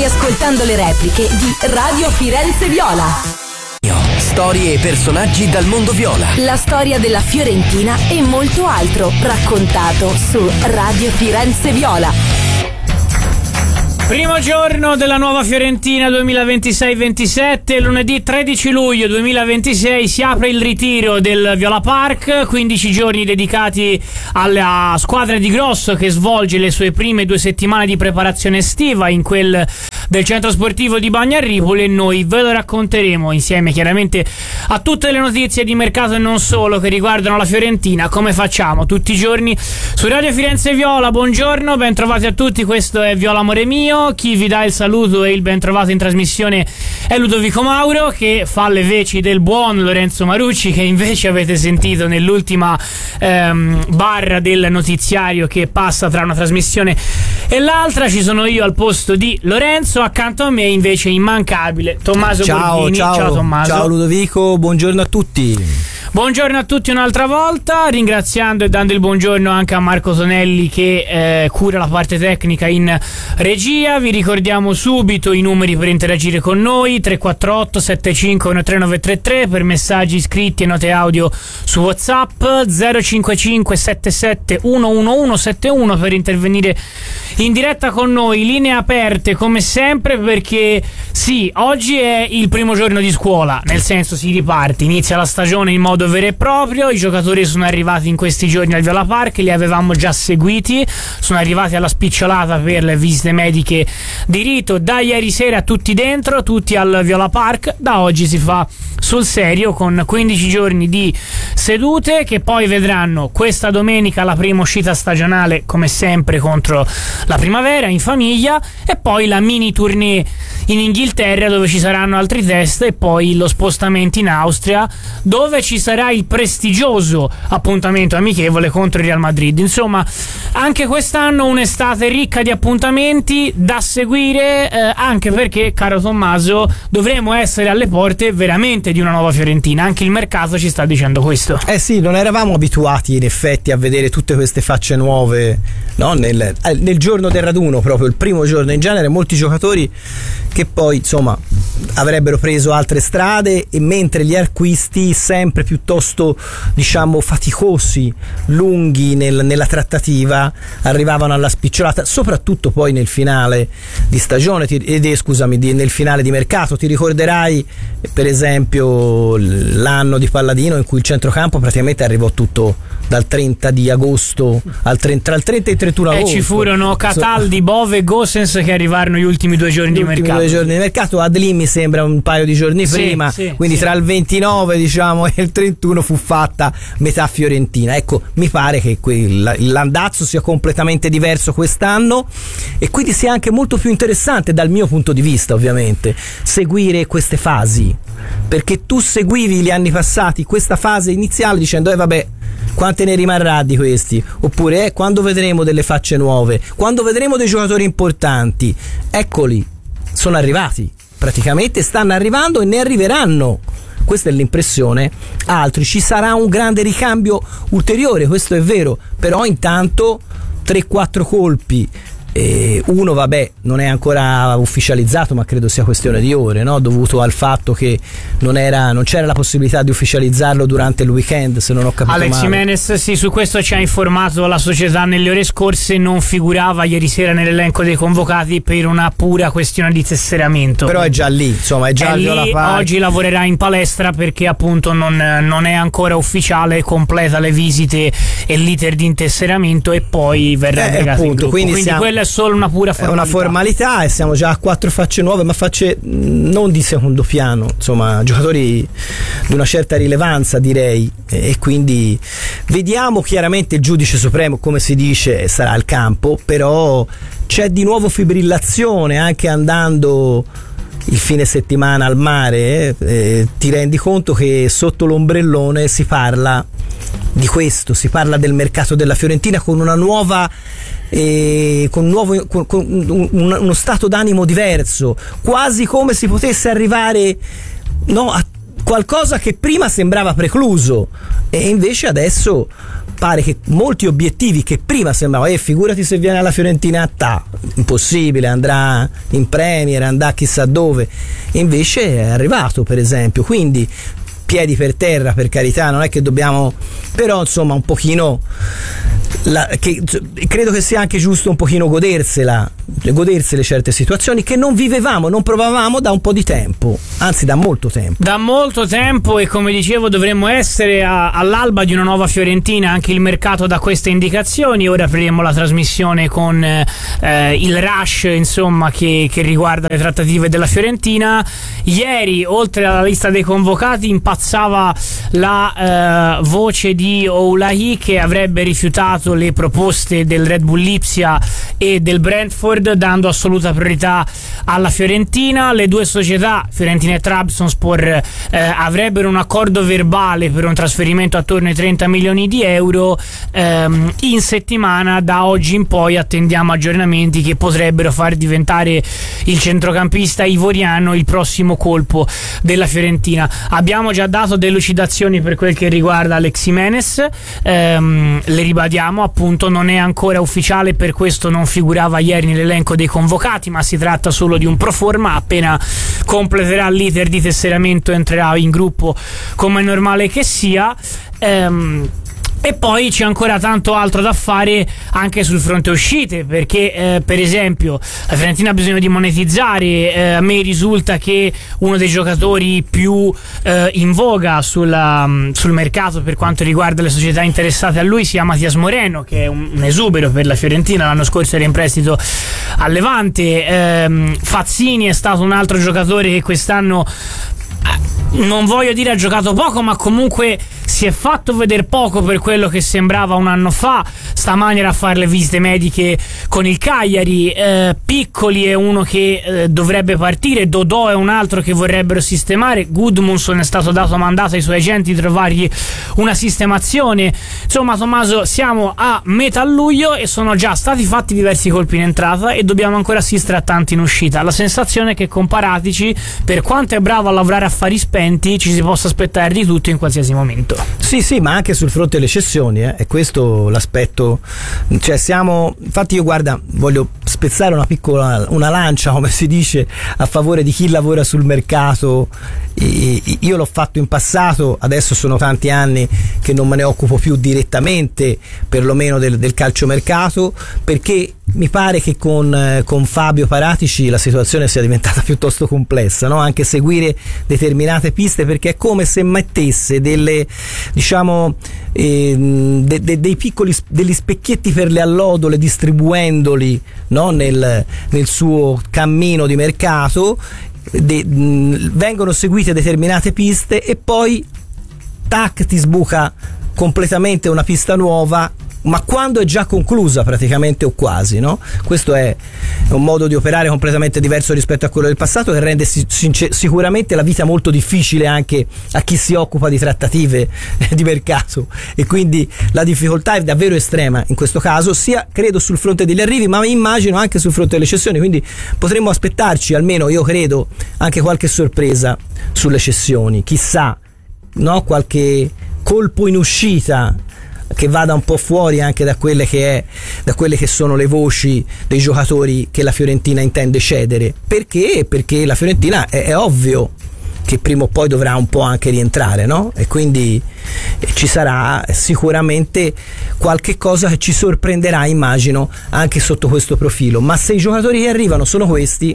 Stai ascoltando le repliche di Radio Firenze Viola. Storie e personaggi dal mondo viola. La storia della Fiorentina e molto altro, raccontato su Radio Firenze Viola. Primo giorno della nuova Fiorentina duemilaventisei ventisette, lunedì tredici luglio duemilaventisei si apre il ritiro del Viola Park, quindici giorni dedicati alla squadra di Grosso che svolge le sue prime due settimane di preparazione estiva in quel del centro sportivo di Bagnarripoli, e noi ve lo racconteremo insieme chiaramente a tutte le notizie di mercato e non solo che riguardano la Fiorentina, come facciamo tutti i giorni su Radio Firenze Viola. Buongiorno, ben trovati a tutti, questo è Viola Amore Mio. Chi vi dà il saluto e il ben trovato in trasmissione è Ludovico Mauro, che fa le veci del buon Lorenzo Marucci, che invece avete sentito nell'ultima ehm, barra del notiziario che passa tra una trasmissione e l'altra. Ci sono io al posto di Lorenzo, accanto a me invece immancabile Tommaso ciao, Borghini. Ciao, ciao Tommaso. Ciao Ludovico, buongiorno a tutti. Buongiorno a tutti un'altra volta, ringraziando e dando il buongiorno anche a Marco Tonelli che eh, cura la parte tecnica in regia. Vi ricordiamo subito i numeri per interagire con noi: tre quattro otto sette cinque uno tre nove tre tre per messaggi scritti e note audio su WhatsApp, zero cinque cinque sette sette uno uno uno sette uno per intervenire in diretta con noi. Linee aperte come sempre, perché sì, oggi è il primo giorno di scuola, nel senso si riparte, inizia la stagione in modo vero e proprio. I giocatori sono arrivati in questi giorni al Viola Park, li avevamo già seguiti, sono arrivati alla spicciolata per le visite mediche di rito. Da ieri sera tutti dentro, tutti al Viola Park. Da oggi si fa sul serio con quindici giorni di sedute che poi vedranno questa domenica la prima uscita stagionale come sempre contro la Primavera in famiglia, e poi la mini tournée in Inghilterra dove ci saranno altri test, e poi lo spostamento in Austria dove ci sarà il prestigioso appuntamento amichevole contro il Real Madrid. Insomma, anche quest'anno un'estate ricca di appuntamenti da seguire, eh, anche perché, caro Tommaso, dovremo essere alle porte veramente di una nuova Fiorentina. Anche il mercato ci sta dicendo questo. Eh sì, non eravamo abituati in effetti a vedere tutte queste facce nuove, no? nel, nel giorno del raduno, proprio il primo giorno. In genere molti giocatori che poi insomma avrebbero preso altre strade, e mentre gli acquisti sempre piuttosto diciamo faticosi, lunghi nel, nella trattativa, arrivavano alla spicciolata, soprattutto poi nel finale di stagione ti, ed, eh, scusami di, nel finale di mercato. Ti ricorderai per esempio l'anno di Palladino in cui il centrocampo praticamente arrivò tutto dal trenta di agosto al trenta, tra il trenta e il trentuno agosto, e ci furono Cataldi, Bove e Gosens che arrivarono gli ultimi due giorni di mercato. Due giorni di mercato, Adli mi sembra un paio di giorni sì, prima, sì, quindi sì. Tra il ventinove diciamo e il trentuno fu fatta metà Fiorentina. Ecco, mi pare che quel, l'andazzo sia completamente diverso quest'anno, e quindi sia anche molto più interessante dal mio punto di vista ovviamente seguire queste fasi, perché tu seguivi gli anni passati questa fase iniziale dicendo eh vabbè, quante ne rimarrà di questi, oppure eh, quando vedremo delle facce nuove, quando vedremo dei giocatori importanti. Eccoli, sono arrivati, praticamente stanno arrivando e ne arriveranno. Questa è l'impressione. Altri, ci sarà un grande ricambio ulteriore, questo è vero, però intanto tre quattro colpi. E uno vabbè non è ancora ufficializzato, ma credo sia questione di ore, no? Dovuto al fatto che non, era, non c'era la possibilità di ufficializzarlo durante il weekend, se non ho capito Alex male. Jimenez, sì, su questo ci ha informato la società nelle ore scorse, non figurava ieri sera nell'elenco dei convocati per una pura questione di tesseramento. Però è già lì, insomma, è già è lì, oggi lavorerà in palestra perché appunto non, non è ancora ufficiale, completa le visite e l'iter di intesseramento e poi verrà eh, legato in gruppo. Quindi, quindi siamo... quella è solo una pura formalità. È una formalità, e siamo già a quattro facce nuove, ma facce non di secondo piano, insomma giocatori di una certa rilevanza direi, e quindi vediamo. Chiaramente il giudice supremo, come si dice, sarà al campo, però c'è di nuovo fibrillazione anche andando il fine settimana al mare, eh, eh, ti rendi conto che sotto l'ombrellone si parla di questo, si parla del mercato della Fiorentina con una nuova eh, con, nuovo, con, con un, uno stato d'animo diverso, quasi come si potesse arrivare no, a qualcosa che prima sembrava precluso, e invece adesso pare che molti obiettivi che prima sembravano, eh figurati se viene alla Fiorentina a ta, impossibile, andrà in Premier, andrà chissà dove, invece è arrivato, per esempio, quindi piedi per terra, per carità, non è che dobbiamo, però insomma un pochino la, che, credo che sia anche giusto un pochino godersela, godersele certe situazioni che non vivevamo, non provavamo da un po' di tempo, anzi da molto tempo. Da molto tempo, e come dicevo dovremmo essere a, all'alba di una nuova Fiorentina, anche il mercato dà queste indicazioni. Ora apriremo la trasmissione con eh, il rush insomma che, che riguarda le trattative della Fiorentina. Ieri, oltre alla lista dei convocati, impazzava la eh, voce di Oulahi, che avrebbe rifiutato le proposte del Red Bull Lipsia e del Brentford, dando assoluta priorità alla Fiorentina. Le due società, Fiorentina e Trabzonspor, eh, avrebbero un accordo verbale per un trasferimento attorno ai trenta milioni di euro ehm, in settimana. Da oggi in poi attendiamo aggiornamenti che potrebbero far diventare il centrocampista ivoriano il prossimo colpo della Fiorentina. Abbiamo già dato delucidazioni per quel che riguarda Alex Jimenez, ehm, le ribadiamo, appunto non è ancora ufficiale, per questo non figurava ieri nell'elenco dei convocati, ma si tratta solo di un proforma. Appena completerà l'iter di tesseramento entrerà in gruppo come è normale che sia. ehm, E poi c'è ancora tanto altro da fare anche sul fronte uscite, perché eh, per esempio la Fiorentina ha bisogno di monetizzare. eh, a me risulta che uno dei giocatori più eh, in voga sulla, sul mercato per quanto riguarda le società interessate a lui sia Matias Moreno, che è un, un esubero per la Fiorentina, l'anno scorso era in prestito al Levante. eh, Fazzini è stato un altro giocatore che quest'anno, non voglio dire ha giocato poco, ma comunque si è fatto vedere poco per quello che sembrava un anno fa. Stamani era a fare le visite mediche con il Cagliari. eh, Piccoli è uno che eh, dovrebbe partire, Dodò è un altro che vorrebbero sistemare, Gudmundsson è stato dato mandato ai suoi agenti di trovargli una sistemazione. Insomma, Tommaso, siamo a metà luglio e sono già stati fatti diversi colpi in entrata e dobbiamo ancora assistere a tanti in uscita. La sensazione è che con Paratici, per quanto è bravo a lavorare a fari spenti, ci si possa aspettare di tutto in qualsiasi momento. Sì, sì, ma anche sul fronte delle cessioni, eh, è questo l'aspetto. Cioè siamo, infatti io guarda, voglio spezzare una piccola, una lancia, come si dice, a favore di chi lavora sul mercato. E, e, io l'ho fatto in passato, adesso sono tanti anni che non me ne occupo più direttamente, perlomeno del, del calciomercato, perché mi pare che con, con Fabio Paratici la situazione sia diventata piuttosto complessa, no? Anche seguire determinate piste, perché è come se mettesse delle, diciamo, eh, de, de, dei piccoli, degli specchietti per le allodole, distribuendoli, no? nel, nel suo cammino di mercato. De, mh, vengono seguite determinate piste e poi tac, ti sbuca completamente una pista nuova, ma quando è già conclusa praticamente o quasi, no? Questo è un modo di operare completamente diverso rispetto a quello del passato, che rende sincer- sicuramente la vita molto difficile anche a chi si occupa di trattative di mercato, e quindi la difficoltà è davvero estrema in questo caso, sia credo sul fronte degli arrivi, ma immagino anche sul fronte delle cessioni, quindi potremmo aspettarci, almeno io credo, anche qualche sorpresa sulle cessioni, chissà, no? Qualche colpo in uscita che vada un po' fuori anche da quelle che è da quelle che sono le voci dei giocatori che la Fiorentina intende cedere. Perché? Perché la Fiorentina è, è ovvio che prima o poi dovrà un po' anche rientrare, no? E quindi ci sarà sicuramente qualche cosa che ci sorprenderà, immagino, anche sotto questo profilo. Ma se i giocatori che arrivano sono questi,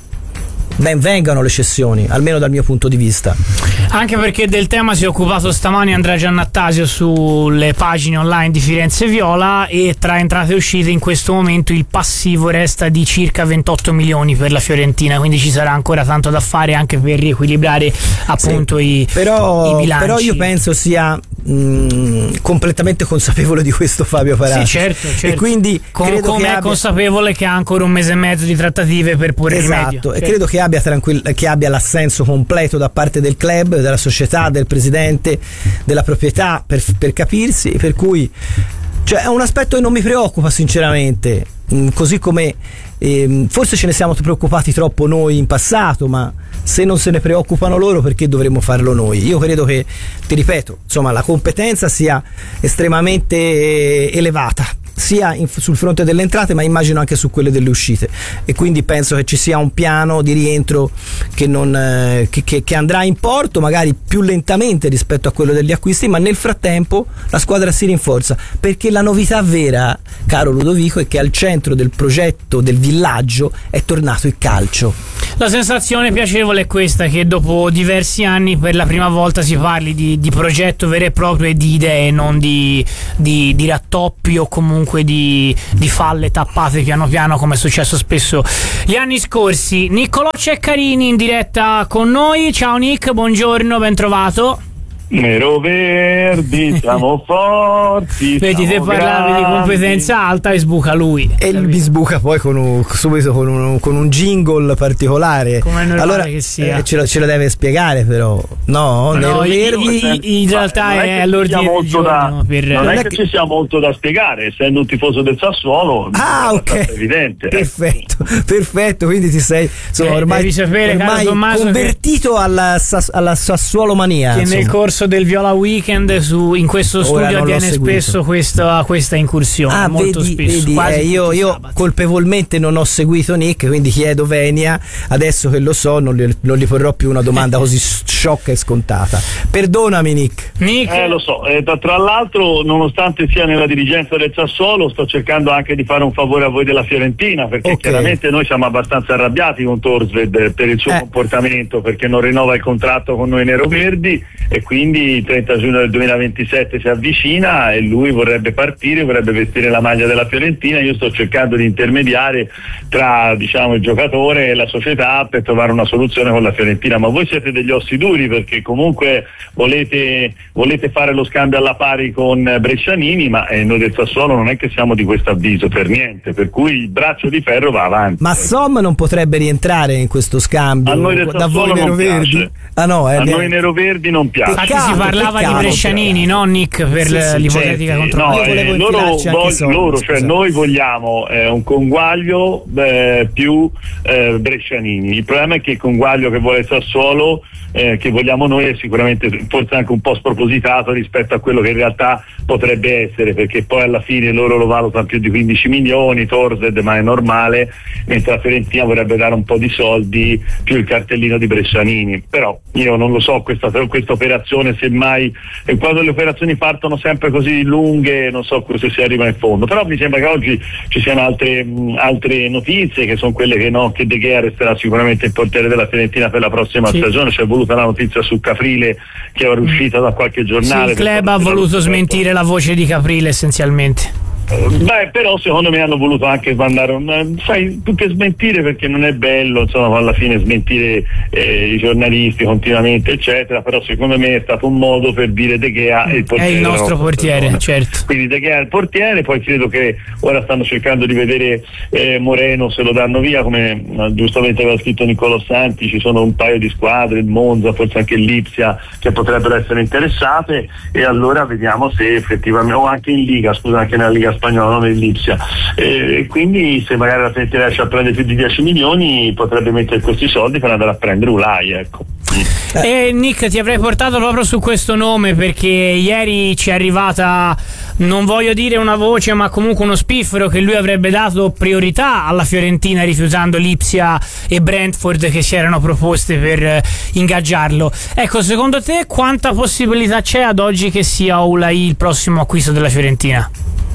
ben vengano le cessioni, almeno dal mio punto di vista. Anche perché del tema si è occupato stamani Andrea Giannattasio sulle pagine online di Firenze Viola, e tra entrate e uscite in questo momento il passivo resta di circa ventotto milioni per la Fiorentina, quindi ci sarà ancora tanto da fare anche per riequilibrare appunto sì, i, però, i bilanci. Però io penso sia mh, completamente consapevole di questo Fabio Paratici. Sì, certo, certo. E quindi Com- credo come che è abbia... consapevole che ha ancora un mese e mezzo di trattative per porre esatto, rimedio. E certo. credo che abbia tranquill- che abbia l'assenso completo da parte del club, della società, del presidente, della proprietà, per, per capirsi, per cui cioè, è un aspetto che non mi preoccupa sinceramente, mm, così come eh, forse ce ne siamo preoccupati troppo noi in passato, ma se non se ne preoccupano loro, perché dovremmo farlo noi? Io credo che, ti ripeto, insomma, la competenza sia estremamente elevata, sia in, sul fronte delle entrate, ma immagino anche su quelle delle uscite, e quindi penso che ci sia un piano di rientro che, non, eh, che, che, che andrà in porto magari più lentamente rispetto a quello degli acquisti, ma nel frattempo la squadra si rinforza, perché la novità vera, caro Ludovico, è che al centro del progetto del villaggio è tornato il calcio. La sensazione piacevole è questa, che dopo diversi anni per la prima volta si parli di, di progetto vero e proprio e di idee, non di, di, di rattoppi o comunque Di, di falle tappate piano piano, come è successo spesso gli anni scorsi. Niccolò Ceccarini in diretta con noi. Ciao Nick, buongiorno, ben trovato. Nero Verdi, siamo forti. Vedi, te parlavi grandi. Di competenza alta e sbuca lui. E mi sbuca poi con un, subito con un, con un jingle particolare. Come è normale allora, che sia. Eh, ce, lo, ce lo deve spiegare però. No, no Nero Verdi in, in realtà è all'ordine del giorno. Per... Non, non è è che, che ci sia molto da spiegare, essendo un tifoso del Sassuolo. Ah, ok. È evidente. Perfetto, perfetto. Quindi ti sei insomma, eh, ormai, devi sapere, ormai Tommaso, convertito che... alla, alla Sassuolo mania. Che insomma. nel corso del Viola Weekend su, in questo studio avviene spesso questa, questa incursione. Ah, molto vedi, spesso. Vedi, eh, io, io colpevolmente non ho seguito Nick, quindi chiedo venia. Adesso che lo so, non gli, non gli porrò più una domanda così sciocca e scontata. Perdonami, Nick. Nick. Eh, lo so. Eh, tra l'altro, nonostante sia nella dirigenza del Sassuolo, sto cercando anche di fare un favore a voi della Fiorentina, perché okay. chiaramente noi siamo abbastanza arrabbiati con Torsved per il suo eh. comportamento, perché non rinnova il contratto con noi neroverdi, e quindi il trenta giugno del duemilaventisette si avvicina e lui vorrebbe partire, vorrebbe vestire la maglia della Fiorentina. Io sto cercando di intermediare tra, diciamo, il giocatore e la società per trovare una soluzione con la Fiorentina, ma voi siete degli ossi duri, perché comunque volete, volete fare lo scambio alla pari con Brescianini, ma eh, noi del Sassuolo non è che siamo di questo avviso per niente, per cui il braccio di ferro va avanti. Ma Som non potrebbe rientrare in questo scambio? A noi del da voi neroverdi? Ah, no, eh, a noi neroverdi non piace. Infatti si parlava peccato, di Brescianini, no Nick, per sì, sì, l'ipotetica certo. No, eh, loro, voglio, loro cioè noi vogliamo eh, un Conguaglio eh, più eh, Brescianini. Il problema è che il Conguaglio che vuole il Sassuolo, eh, che vogliamo noi, è sicuramente forse anche un po' spropositato rispetto a quello che in realtà potrebbe essere, perché poi alla fine loro lo valutano più di quindici milioni, Torsved, ma è normale, mentre la Fiorentina vorrebbe dare un po' di soldi più il cartellino di Brescianini. Però io non lo so, questa, questa operazione, semmai, e quando le operazioni partono sempre così lunghe non so se si arriva in fondo, però mi sembra che oggi ci siano altre, mh, altre notizie, che sono quelle che no, che De Gea resterà sicuramente il portiere della Fiorentina per la prossima sì. stagione. C'è voluta la notizia su Caprile che era uscita da qualche giornale. Sì, il club ha voluto smentire la voce di Caprile essenzialmente. Beh, però secondo me hanno voluto anche mandare un, sai, più che smentire, perché non è bello, insomma, alla fine smentire eh, i giornalisti continuamente eccetera, però secondo me è stato un modo per dire De Gea è il portiere, è il nostro portiere, persona. Certo. Quindi De Gea è il portiere. Poi credo che ora stanno cercando di vedere eh, Moreno, se lo danno via, come eh, giustamente aveva scritto Niccolò Santi. Ci sono un paio di squadre, il Monza, forse anche il Lipsia, che potrebbero essere interessate, e allora vediamo se effettivamente, o anche in Liga, scusa, anche nella Liga spagnola, non il Lipsia, e eh, quindi se magari la Fiorentina riesce a prendere più di dieci milioni potrebbe mettere questi soldi per andare a prendere Ulai, ecco. E Nick, ti avrei portato proprio su questo nome, perché ieri ci è arrivata, non voglio dire una voce, ma comunque uno spiffero, che lui avrebbe dato priorità alla Fiorentina rifiutando Lipsia e Brentford, che si erano proposte per ingaggiarlo. Ecco, secondo te quanta possibilità c'è ad oggi che sia Ulai il prossimo acquisto della Fiorentina?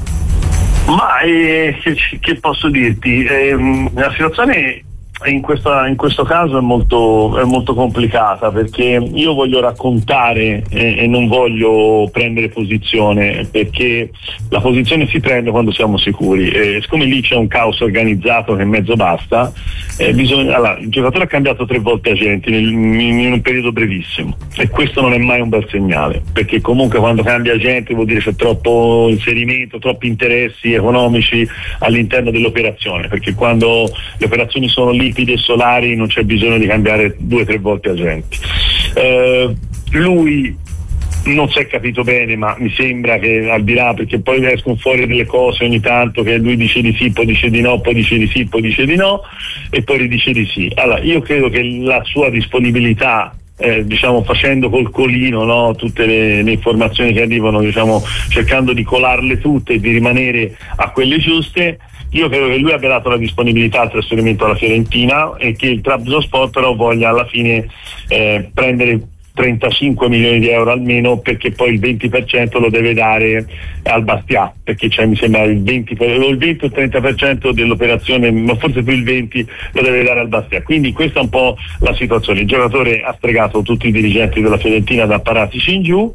Ma eh, che, che posso dirti? Eh, la situazione in, questa, in questo caso è molto, è molto complicata, perché io voglio raccontare eh, e non voglio prendere posizione, perché la posizione si prende quando siamo sicuri. Eh, siccome lì c'è un caos organizzato che mezzo basta, eh, bisogna, allora, il giocatore ha cambiato tre volte agenti nel, in, in un periodo brevissimo, e questo non è mai un bel segnale, perché comunque quando cambia agente vuol dire c'è troppo inserimento, troppi interessi economici all'interno dell'operazione, perché quando le operazioni sono limpide e solari non c'è bisogno di cambiare due o tre volte agenti. Eh, lui non si è capito bene, ma mi sembra che al di là, perché poi escono fuori delle cose ogni tanto che lui dice di sì, poi dice di no, poi dice di sì, poi dice di no e poi ridice di sì. Allora io credo che la sua disponibilità, Eh, diciamo facendo col colino, no, tutte le, le informazioni che arrivano, diciamo cercando di colarle tutte e di rimanere a quelle giuste, io credo che lui abbia dato la disponibilità al trasferimento alla Fiorentina e che il Trabzonspor però voglia alla fine eh, prendere trentacinque milioni di euro almeno, perché poi il venti per cento lo deve dare al Bastia, perché cioè, mi sembra il venti, il venti o il trenta per cento dell'operazione, ma forse più il venti lo deve dare al Bastia. Quindi questa è un po' la situazione. Il giocatore ha stregato tutti i dirigenti della Fiorentina da Paratici in giù,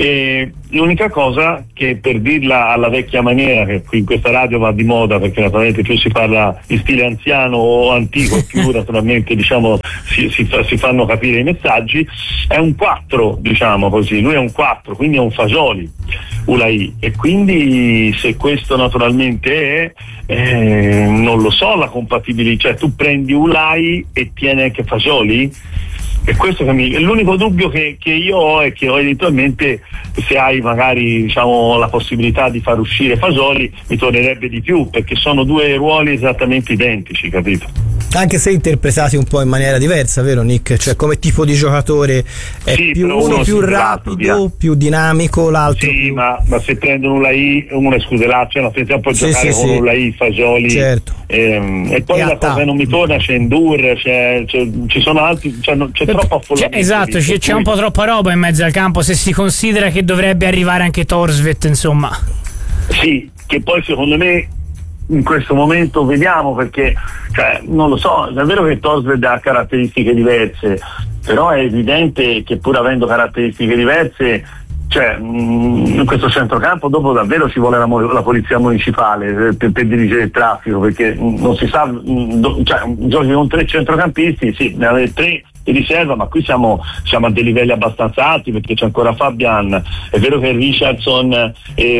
e l'unica cosa che, per dirla alla vecchia maniera, che qui in questa radio va di moda perché naturalmente più si parla in stile anziano o antico, più naturalmente diciamo si, si, si fanno capire i messaggi, è un quattro, diciamo così, lui è un quattro, quindi è un Fagioli Ulai, e quindi se questo naturalmente è eh, non lo so la compatibilità, cioè tu prendi Ulai e tieni anche Fagioli. E questo che mi, l'unico dubbio che, che io ho è che eventualmente se hai magari diciamo la possibilità di far uscire Fagioli mi tornerebbe di più, perché sono due ruoli esattamente identici, capito? Anche se interpretati un po' in maniera diversa, vero Nick? Cioè come tipo di giocatore è sì, più, uno, uno più rapido, via. più dinamico, l'altro sì, più... ma, ma se prendono un Ulai, uno scusa l'altro, la Fiorentina può sì, giocare sì, con sì. Ulai, Fagioli, certo. ehm, e poi e la cosa che non mi torna, c'è Endur, c'è, c'è, ci sono altri, c'è, c'è troppo affollamento. Esatto, c'è, c'è un po' troppa roba in mezzo al campo, se si considera che dovrebbe arrivare anche Thorstvedt, insomma. Sì, che poi secondo me in questo momento vediamo, perché cioè, non lo so, è vero che Thorstvedt ha caratteristiche diverse, però è evidente che pur avendo caratteristiche diverse, cioè mh, in questo centrocampo dopo davvero ci vuole la, la polizia municipale per, per dirigere il traffico, perché mh, non si sa, mh, do, cioè, giochi con tre centrocampisti, sì, ne avete tre di riserva, ma qui siamo, siamo a dei livelli abbastanza alti, perché c'è ancora Fabian, è vero che Richardson e,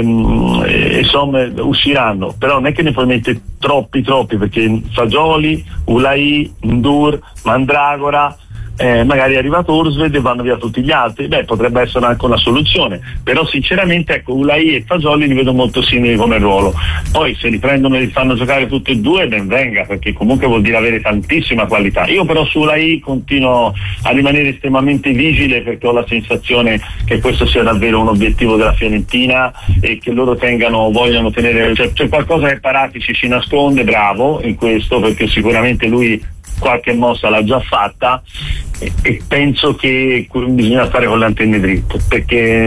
e Sommer usciranno, però non è che ne puoi mettere troppi troppi, perché Fagioli, Ulai, Ndur, Mandragora, Eh, magari arriva Thorstvedt e vanno via tutti gli altri, beh potrebbe essere anche una soluzione, però sinceramente ecco Ulai e Fagioli li vedo molto simili come ruolo. Poi se li prendono e li fanno giocare tutti e due ben venga, perché comunque vuol dire avere tantissima qualità. Io però su Ulai continuo a rimanere estremamente vigile, perché ho la sensazione che questo sia davvero un obiettivo della Fiorentina e che loro tengano, vogliano tenere, cioè, c'è qualcosa che Paratici ci nasconde, bravo in questo, perché sicuramente lui qualche mossa l'ha già fatta, e, e penso che bisogna stare con le antenne dritte, perché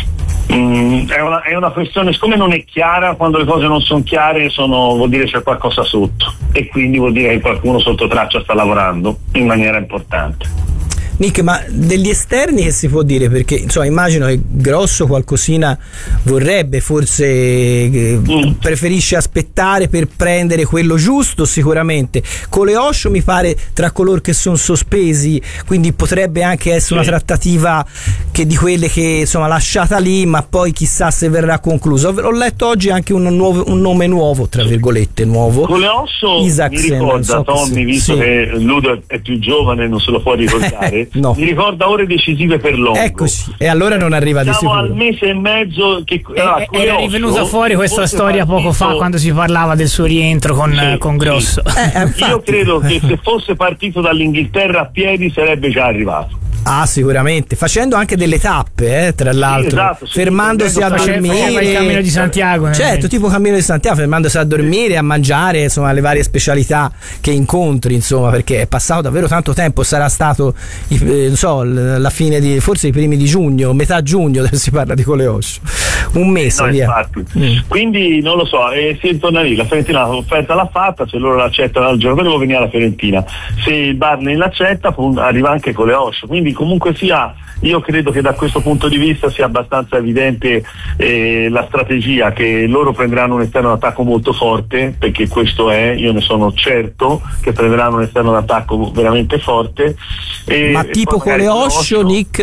mh, è, una, è una questione, siccome non è chiara, quando le cose non sono chiare sono, vuol dire c'è qualcosa sotto, e quindi vuol dire che qualcuno sotto traccia sta lavorando in maniera importante. Nick, ma degli esterni che si può dire? Perché insomma immagino che Grosso qualcosina vorrebbe, forse eh, mm. preferisce aspettare per prendere quello giusto sicuramente. Coleoscio mi pare tra coloro che sono sospesi, quindi potrebbe anche essere sì. una trattativa che di quelle che insomma lasciata lì, ma poi chissà se verrà conclusa. Ho letto oggi anche un, nuovo, un nome nuovo, tra virgolette nuovo. Coleoscio Isaacsen, mi ricorda, so Tommy, sì. visto sì. che Ludo è più giovane non se lo può ricordare. No. Mi ricorda ore decisive per Longo. Eccoci, e allora non arriva Siamo di sicuro. al mese e mezzo che ah, era rivenuta fuori questa storia poco fa, quando si parlava del suo rientro con, sì, con Grosso. Sì. Eh, Io credo che se fosse partito dall'Inghilterra a piedi sarebbe già arrivato. Ah, sicuramente, facendo anche delle tappe, eh, tra l'altro, sì, esatto, sì, fermandosi a dormire, il Cammino di Santiago, certo, tipo Cammino di Santiago, fermandosi a dormire, a mangiare, insomma, le varie specialità che incontri, insomma, perché è passato davvero tanto tempo, sarà stato, eh, non so, la fine di, forse i primi di giugno, metà giugno, si parla di Coleoscio, un mese, no, via. Mm. Quindi non lo so, eh, si torna lì, la Fiorentina l'offerta l'ha fatta, se loro l'accettano al giorno dopo venire alla Fiorentina, se il Barney l'accetta arriva anche Coleoscio, quindi comunque sia, io credo che da questo punto di vista sia abbastanza evidente eh, la strategia, che loro prenderanno un esterno d'attacco molto forte, perché questo è, io ne sono certo che prenderanno un esterno d'attacco veramente forte. E, ma tipo Coleoscio, Nick, o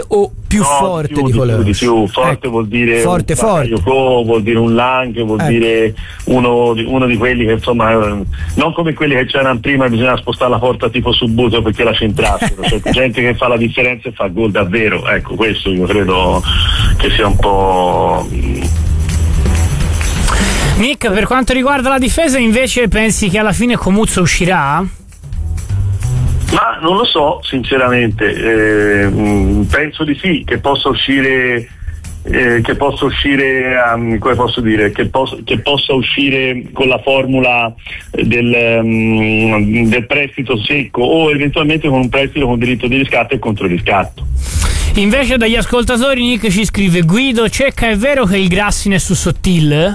più no, forte di, più, di quello. Di più, di più. Forte ecco. vuol dire forte, un forte. Bakayoko, vuol dire un Lang, vuol ecco. dire uno di, uno di quelli che insomma non come quelli che c'erano prima, bisogna spostare la porta tipo subbuto perché la centrassero, cioè gente che fa la differenza e fa gol davvero, ecco questo io credo che sia un po'. Nick, per quanto riguarda la difesa invece pensi che alla fine Comuzzo uscirà? Ma non lo so sinceramente, eh, mh, penso di sì, che possa uscire eh, che possa uscire um, come posso dire che, posso, che possa uscire con la formula del, um, del prestito secco o eventualmente con un prestito con diritto di riscatto e controriscatto. Invece dagli ascoltatori Nick ci scrive: Guido, Cecca, è vero che il Grassin è su Sottil?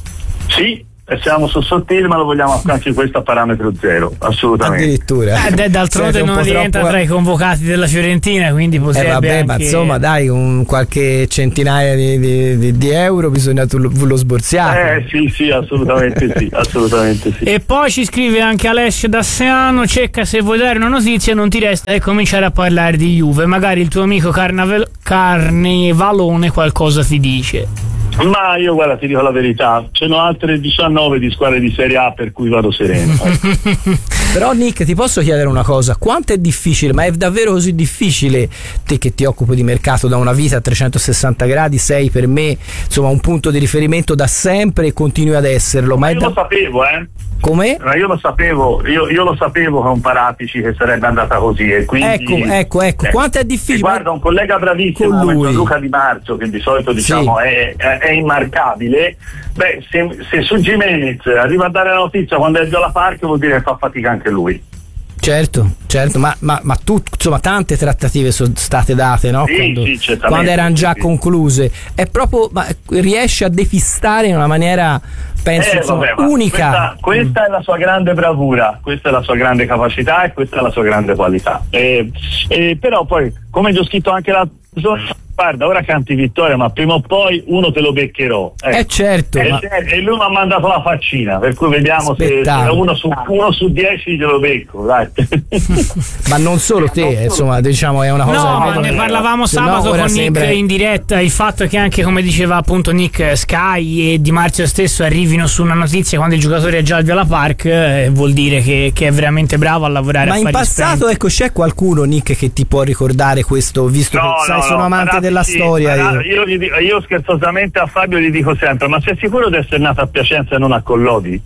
Sì, siamo su Sottile, ma lo vogliamo anche questo a parametro zero, assolutamente. Addirittura. Eh, d'altronde non rientra troppo tra i convocati della Fiorentina, quindi potrebbe eh vabbè, anche... ma insomma dai, un qualche centinaia di, di, di, di euro bisogna tu lo, lo sborziare. Eh sì, sì, assolutamente sì, assolutamente sì. E poi ci scrive anche Alessio Dassiano: Cecca, se vuoi dare una notizia non ti resta che cominciare a parlare di Juve, magari il tuo amico Carnaval- Carnevalone qualcosa ti dice. Ma io guarda ti dico la verità, ce n'ho altre diciannove di squadre di Serie A per cui vado sereno. Però Nick, ti posso chiedere una cosa: quanto è difficile, ma è davvero così difficile, te che ti occupi di mercato da una vita a trecentosessanta gradi, sei per me insomma un punto di riferimento da sempre e continui ad esserlo, ma, ma è io da... lo sapevo eh come? Ma io lo sapevo, io, io lo sapevo con Paratici che sarebbe andata così e quindi ecco, ecco, ecco, eh, quanto è difficile. Guarda, un collega bravissimo come Luca Di Marzo, che di solito diciamo sì. è, è, è immarcabile, beh se, se su Gimenez arriva a dare la notizia quando è già alla Park vuol dire che fa fatica anche lui. Certo, certo, ma, ma, ma tu, insomma, tante trattative sono state date, no? Sì, quando, sì, quando erano già sì. concluse. È proprio, ma riesce a depistare in una maniera, penso, eh, insomma, vabbè, unica. Questa, questa mm. è la sua grande bravura, questa è la sua grande capacità e questa è la sua grande qualità. E, e però poi, come ti ho scritto anche l'altra persona, guarda, ora canti vittoria, ma prima o poi uno te lo beccherò. Ecco. Eh certo. E, ma... e lui mi ha mandato la faccina, per cui vediamo se, se uno, su, uno su dieci glielo becco, dai. Ma non solo te, non insomma, solo... diciamo è una cosa. No, ma ne parlavamo sabato no, con sembra... Nick in diretta. Il fatto è che anche, come diceva appunto Nick, Sky e Di Marzio stesso arrivino su una notizia quando il giocatore è già al Viola Park, eh, vuol dire che, che è veramente bravo a lavorare. Ma a in passato, spenti. Ecco, c'è qualcuno, Nick, che ti può ricordare questo, visto no, che sai, no, sono no, amante Paratici, della storia. Paratici, io. Io, gli dico, io scherzosamente a Fabio gli dico sempre: ma sei sicuro di essere nato a Piacenza e non a Collodi?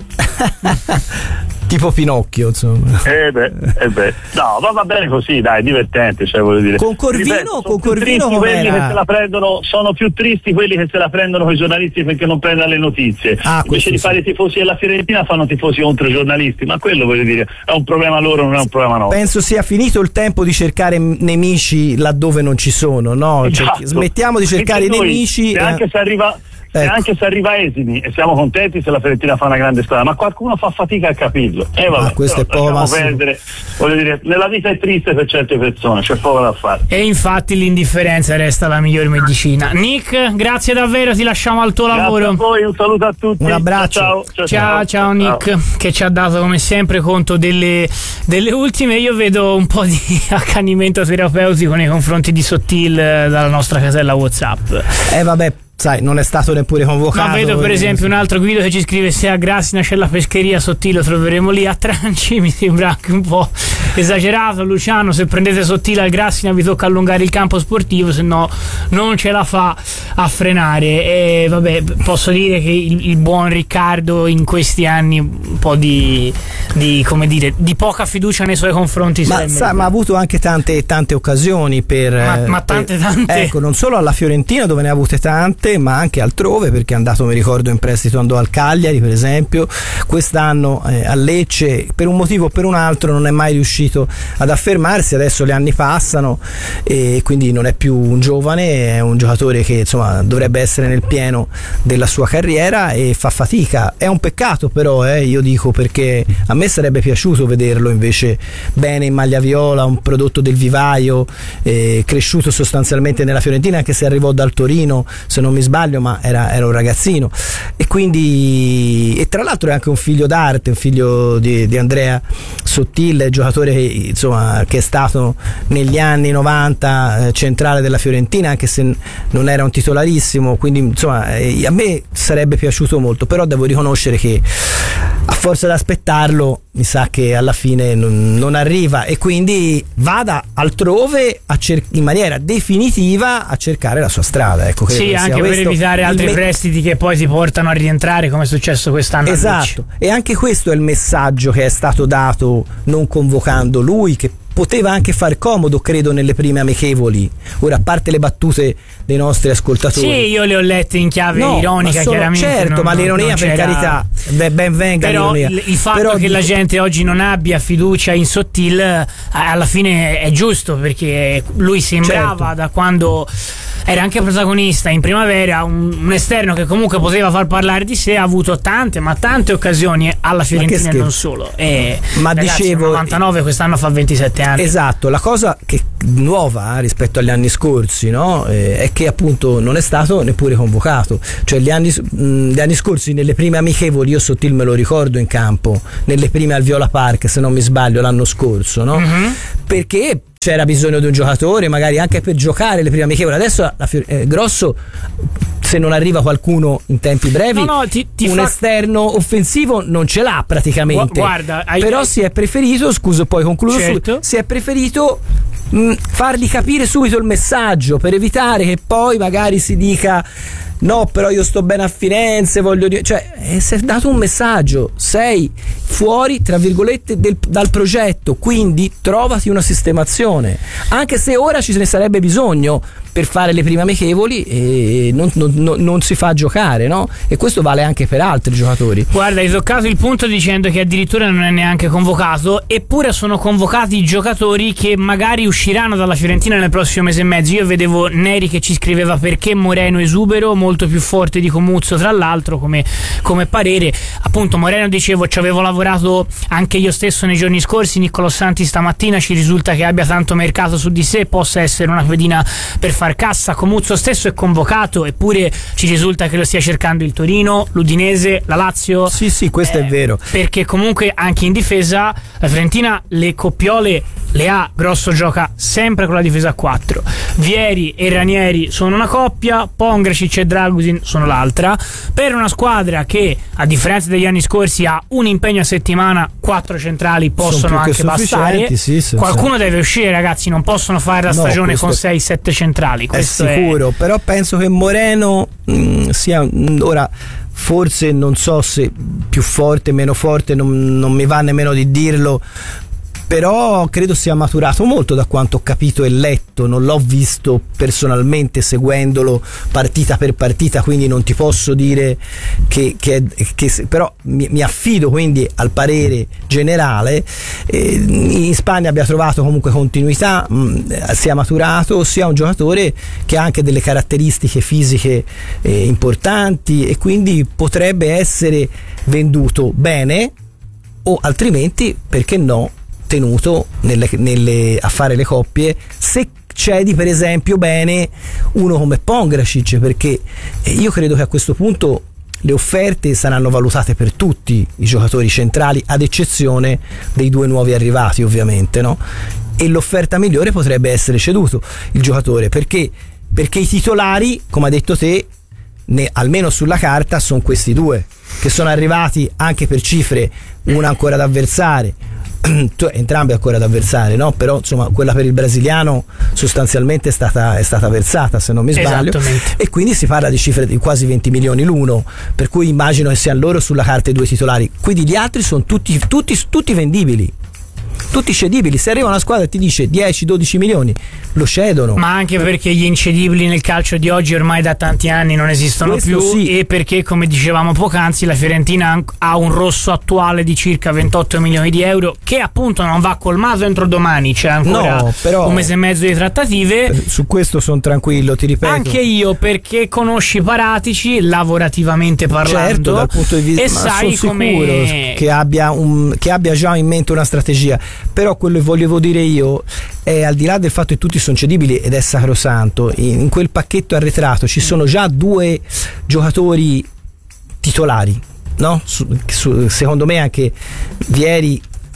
Tipo Pinocchio, insomma. Eh beh, eh beh. No, va, va bene così, dai, divertente, cioè voglio dire. Con Corvino, Ripeto, con Corvino quelli che se la prendono, sono più tristi quelli che se la prendono con i giornalisti perché non prendono le notizie. Ah, invece di fare i tifosi della Fiorentina fanno tifosi contro i giornalisti, ma quello voglio dire, è un problema loro, non è un problema nostro. Penso sia finito il tempo di cercare nemici laddove non ci sono, no? Esatto. Cioè, smettiamo di cercare i nemici. E anche se arriva Ecco. E anche se arriva esimi e siamo contenti se la Fiorentina fa una grande squadra, ma qualcuno fa fatica a capirlo. E eh, vabbè, ah, questo però, è poco perdere. Voglio dire, nella vita è triste per certe persone, c'è poco da fare. E infatti l'indifferenza resta la migliore medicina. Nick, grazie davvero, ti lasciamo al tuo grazie lavoro. A voi, un saluto a tutti. Un abbraccio. Ciao, ciao, ciao, ciao, ciao Nick, ciao. Che ci ha dato come sempre conto delle, delle ultime. Io vedo un po' di accanimento terapeutico nei confronti di Sottil dalla nostra casella WhatsApp. Eh vabbè, sai, non è stato neppure convocato. Ma vedo per esempio un altro Guido che ci scrive: se a Grassina c'è la pescheria, Sottile lo troveremo lì. A Tranci mi sembra anche un po' esagerato. Luciano, se prendete Sottile al Grassina vi tocca allungare il campo sportivo, se no non ce la fa a frenare. E vabbè, posso dire che il, il buon Riccardo in questi anni un po' di, di come dire, di poca fiducia nei suoi confronti. Ma, sa, ma ha avuto anche tante, tante occasioni per, ma, ma tante per, tante ecco, non solo alla Fiorentina dove ne ha avute tante, ma anche altrove, perché è andato, mi ricordo, in prestito, andò al Cagliari per esempio, quest'anno eh, a Lecce, per un motivo o per un altro non è mai riuscito ad affermarsi. Adesso gli anni passano e quindi non è più un giovane, è un giocatore che insomma dovrebbe essere nel pieno della sua carriera e fa fatica. È un peccato però, eh, io dico, perché a me sarebbe piaciuto vederlo invece bene in maglia viola, un prodotto del vivaio, eh, cresciuto sostanzialmente nella Fiorentina, anche se arrivò dal Torino se non mi sbaglio, ma era, era un ragazzino, e quindi, e tra l'altro è anche un figlio d'arte, un figlio di, di Andrea Sottile, giocatore giocatore insomma che è stato negli anni novanta eh, centrale della Fiorentina, anche se non era un titolarissimo, quindi insomma eh, a me sarebbe piaciuto molto, però devo riconoscere che a forza di aspettarlo mi sa che alla fine non, non arriva, e quindi vada altrove a cer- in maniera definitiva a cercare la sua strada, ecco. Sì, anche per evitare altri me- prestiti che poi ti portano a rientrare, come è successo quest'anno. Esatto, e anche questo è il messaggio che è stato dato non convocando lui, che poteva anche far comodo, credo, nelle prime amichevoli. Ora, a parte le battute dei nostri ascoltatori, sì, io le ho lette in chiave no, ironica, ma sono, chiaramente. Certo, non, ma l'ironia, per carità, beh, ben venga però l'ironia. Il, il fatto però che dico... la gente oggi non abbia fiducia in Sottil alla fine è giusto, perché lui sembrava, certo, da quando era anche protagonista in primavera, un, un esterno che comunque poteva far parlare di sé. Ha avuto tante ma tante occasioni alla Fiorentina e non solo, e ma ragazzi, dicevo, novantanove, quest'anno fa ventisette anni. Esatto, la cosa che nuova eh, rispetto agli anni scorsi, no? eh, è che appunto non è stato neppure convocato, cioè gli anni, mh, gli anni scorsi nelle prime amichevoli, io Sottil me lo ricordo in campo, nelle prime al Viola Park, se non mi sbaglio l'anno scorso, no? Mm-hmm. Perché c'era bisogno di un giocatore magari anche per giocare le prime amichevoli. Adesso la, eh, Grosso, se non arriva qualcuno in tempi brevi, no, no, ti, ti un fa... esterno offensivo non ce l'ha praticamente. Guarda, hai... però si è preferito, scuso, poi concludo, certo, su, si è preferito mh, fargli capire subito il messaggio, per evitare che poi magari si dica no, però io sto bene a Firenze, voglio dire, cioè eh, si è dato un messaggio: sei fuori, tra virgolette, del, dal progetto, quindi trovati una sistemazione, anche se ora ci ne sarebbe bisogno per fare le prime amichevoli e non, non, non, non si fa giocare, no? E questo vale anche per altri giocatori. Guarda, hai toccato il punto dicendo che addirittura non è neanche convocato, eppure sono convocati i giocatori che magari usciranno dalla Fiorentina nel prossimo mese e mezzo. Io vedevo Neri che ci scriveva: perché Moreno esubero, molto più forte di Comuzzo, tra l'altro, come, come parere. Appunto, Moreno, dicevo, ci avevo lavorato anche io stesso nei giorni scorsi. Niccolò Santi stamattina ci risulta che abbia tanto mercato su di sé, possa essere una pedina per far cassa. Comuzzo stesso è convocato, eppure ci risulta che lo stia cercando il Torino, l'Udinese, la Lazio. Sì, sì, questo eh, è vero. Perché comunque anche in difesa la Fiorentina le coppiole le ha. Grosso gioca sempre con la difesa a quattro. Vieri e Ranieri sono una coppia, Pongracic e Dragusin sono l'altra. Per una squadra che, a differenza degli anni scorsi, ha un impegno a settimana, quattro centrali possono anche bastare. Sì, sì, qualcuno sì. deve uscire, ragazzi, non possono fare la stagione no, con sei sette centrali. Questo è sicuro, è... però penso che Moreno mh, sia mh, ora forse, non so se più forte, meno forte, non, non mi va nemmeno di dirlo, però credo sia maturato molto, da quanto ho capito e letto. Non l'ho visto personalmente seguendolo partita per partita, quindi non ti posso dire che, che, che però mi, mi affido quindi al parere generale. Eh, in Spagna abbia trovato comunque continuità, mh, sia maturato, sia un giocatore che ha anche delle caratteristiche fisiche eh, importanti, e quindi potrebbe essere venduto bene, o altrimenti, perché no, tenuto nelle, nelle, a fare le coppie, se cedi per esempio bene uno come Pongracic, perché io credo che a questo punto le offerte saranno valutate per tutti i giocatori centrali, ad eccezione dei due nuovi arrivati, ovviamente, no? E l'offerta migliore potrebbe essere ceduto il giocatore, perché perché i titolari, come hai detto te, ne, almeno sulla carta, sono questi due che sono arrivati anche per cifre, una ancora da versare, entrambe ancora da versare, no? Però insomma quella per il brasiliano sostanzialmente è stata, è stata versata, se non mi sbaglio, e quindi si parla di cifre di quasi venti milioni l'uno, per cui immagino che siano loro sulla carta i due titolari, quindi gli altri sono tutti, tutti, tutti vendibili, tutti cedibili. Se arriva una squadra e ti dice dieci dodici milioni, lo cedono. Ma anche perché gli incedibili nel calcio di oggi ormai da tanti anni non esistono Questo più, sì. E perché, come dicevamo poc'anzi, la Fiorentina ha un rosso attuale di circa ventotto milioni di euro, che appunto non va colmato entro domani. C'è ancora no, però, un mese e mezzo di trattative. Su questo sono tranquillo, ti ripeto. Anche io, perché conosci Paratici lavorativamente parlando, certo, dal punto di vista, e sai come che abbia, un, che abbia già in mente una strategia. Però quello che volevo dire io è, al di là del fatto che tutti sono cedibili ed è sacrosanto, in, in quel pacchetto arretrato ci sono già due giocatori titolari, no? Su, su, secondo me anche Vieri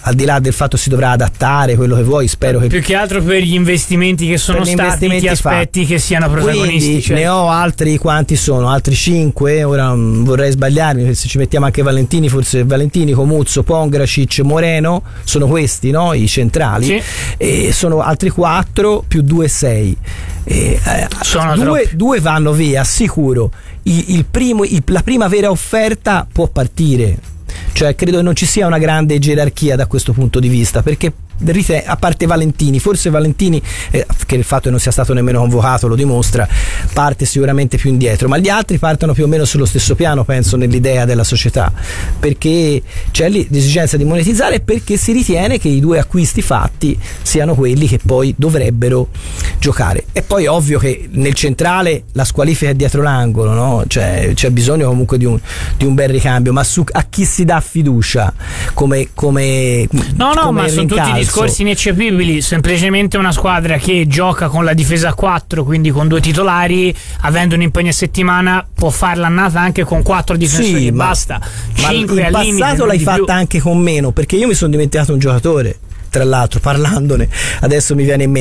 al di là del fatto si dovrà adattare quello che vuoi, spero che più che altro per gli investimenti che sono stati, ti aspetti fatti. Che siano protagonisti. Quindi cioè. Ne ho altri, quanti sono? Altri cinque, ora non vorrei sbagliarmi, se ci mettiamo anche Valentini, forse Valentini, Comuzzo, Pongracic, Moreno, sono questi, no? I centrali, sì. E sono altri quattro più due sei. E, eh, due, due vanno via sicuro. Il, il primo, il, la prima vera offerta può partire, cioè credo che non ci sia una grande gerarchia da questo punto di vista, perché a parte Valentini, forse Valentini eh, che il fatto che non sia stato nemmeno convocato lo dimostra, parte sicuramente più indietro, ma gli altri partono più o meno sullo stesso piano, penso, nell'idea della società, perché c'è lì l'esigenza di monetizzare, perché si ritiene che i due acquisti fatti siano quelli che poi dovrebbero giocare. E poi ovvio che nel centrale la squalifica è dietro l'angolo, no? Cioè, c'è bisogno comunque di un, di un bel ricambio, ma su, a chi si dà fiducia come, come no no come ma sono tutti discorsi ineccepibili. Semplicemente una squadra che gioca con la difesa a quattro, quindi con due titolari, avendo un impegno a settimana, può fare l'annata anche con quattro difensori, sì, basta. Ma cinque in al passato l'hai fatta più. Anche con meno, perché io mi sono dimenticato un giocatore, tra l'altro, parlandone adesso mi viene in mente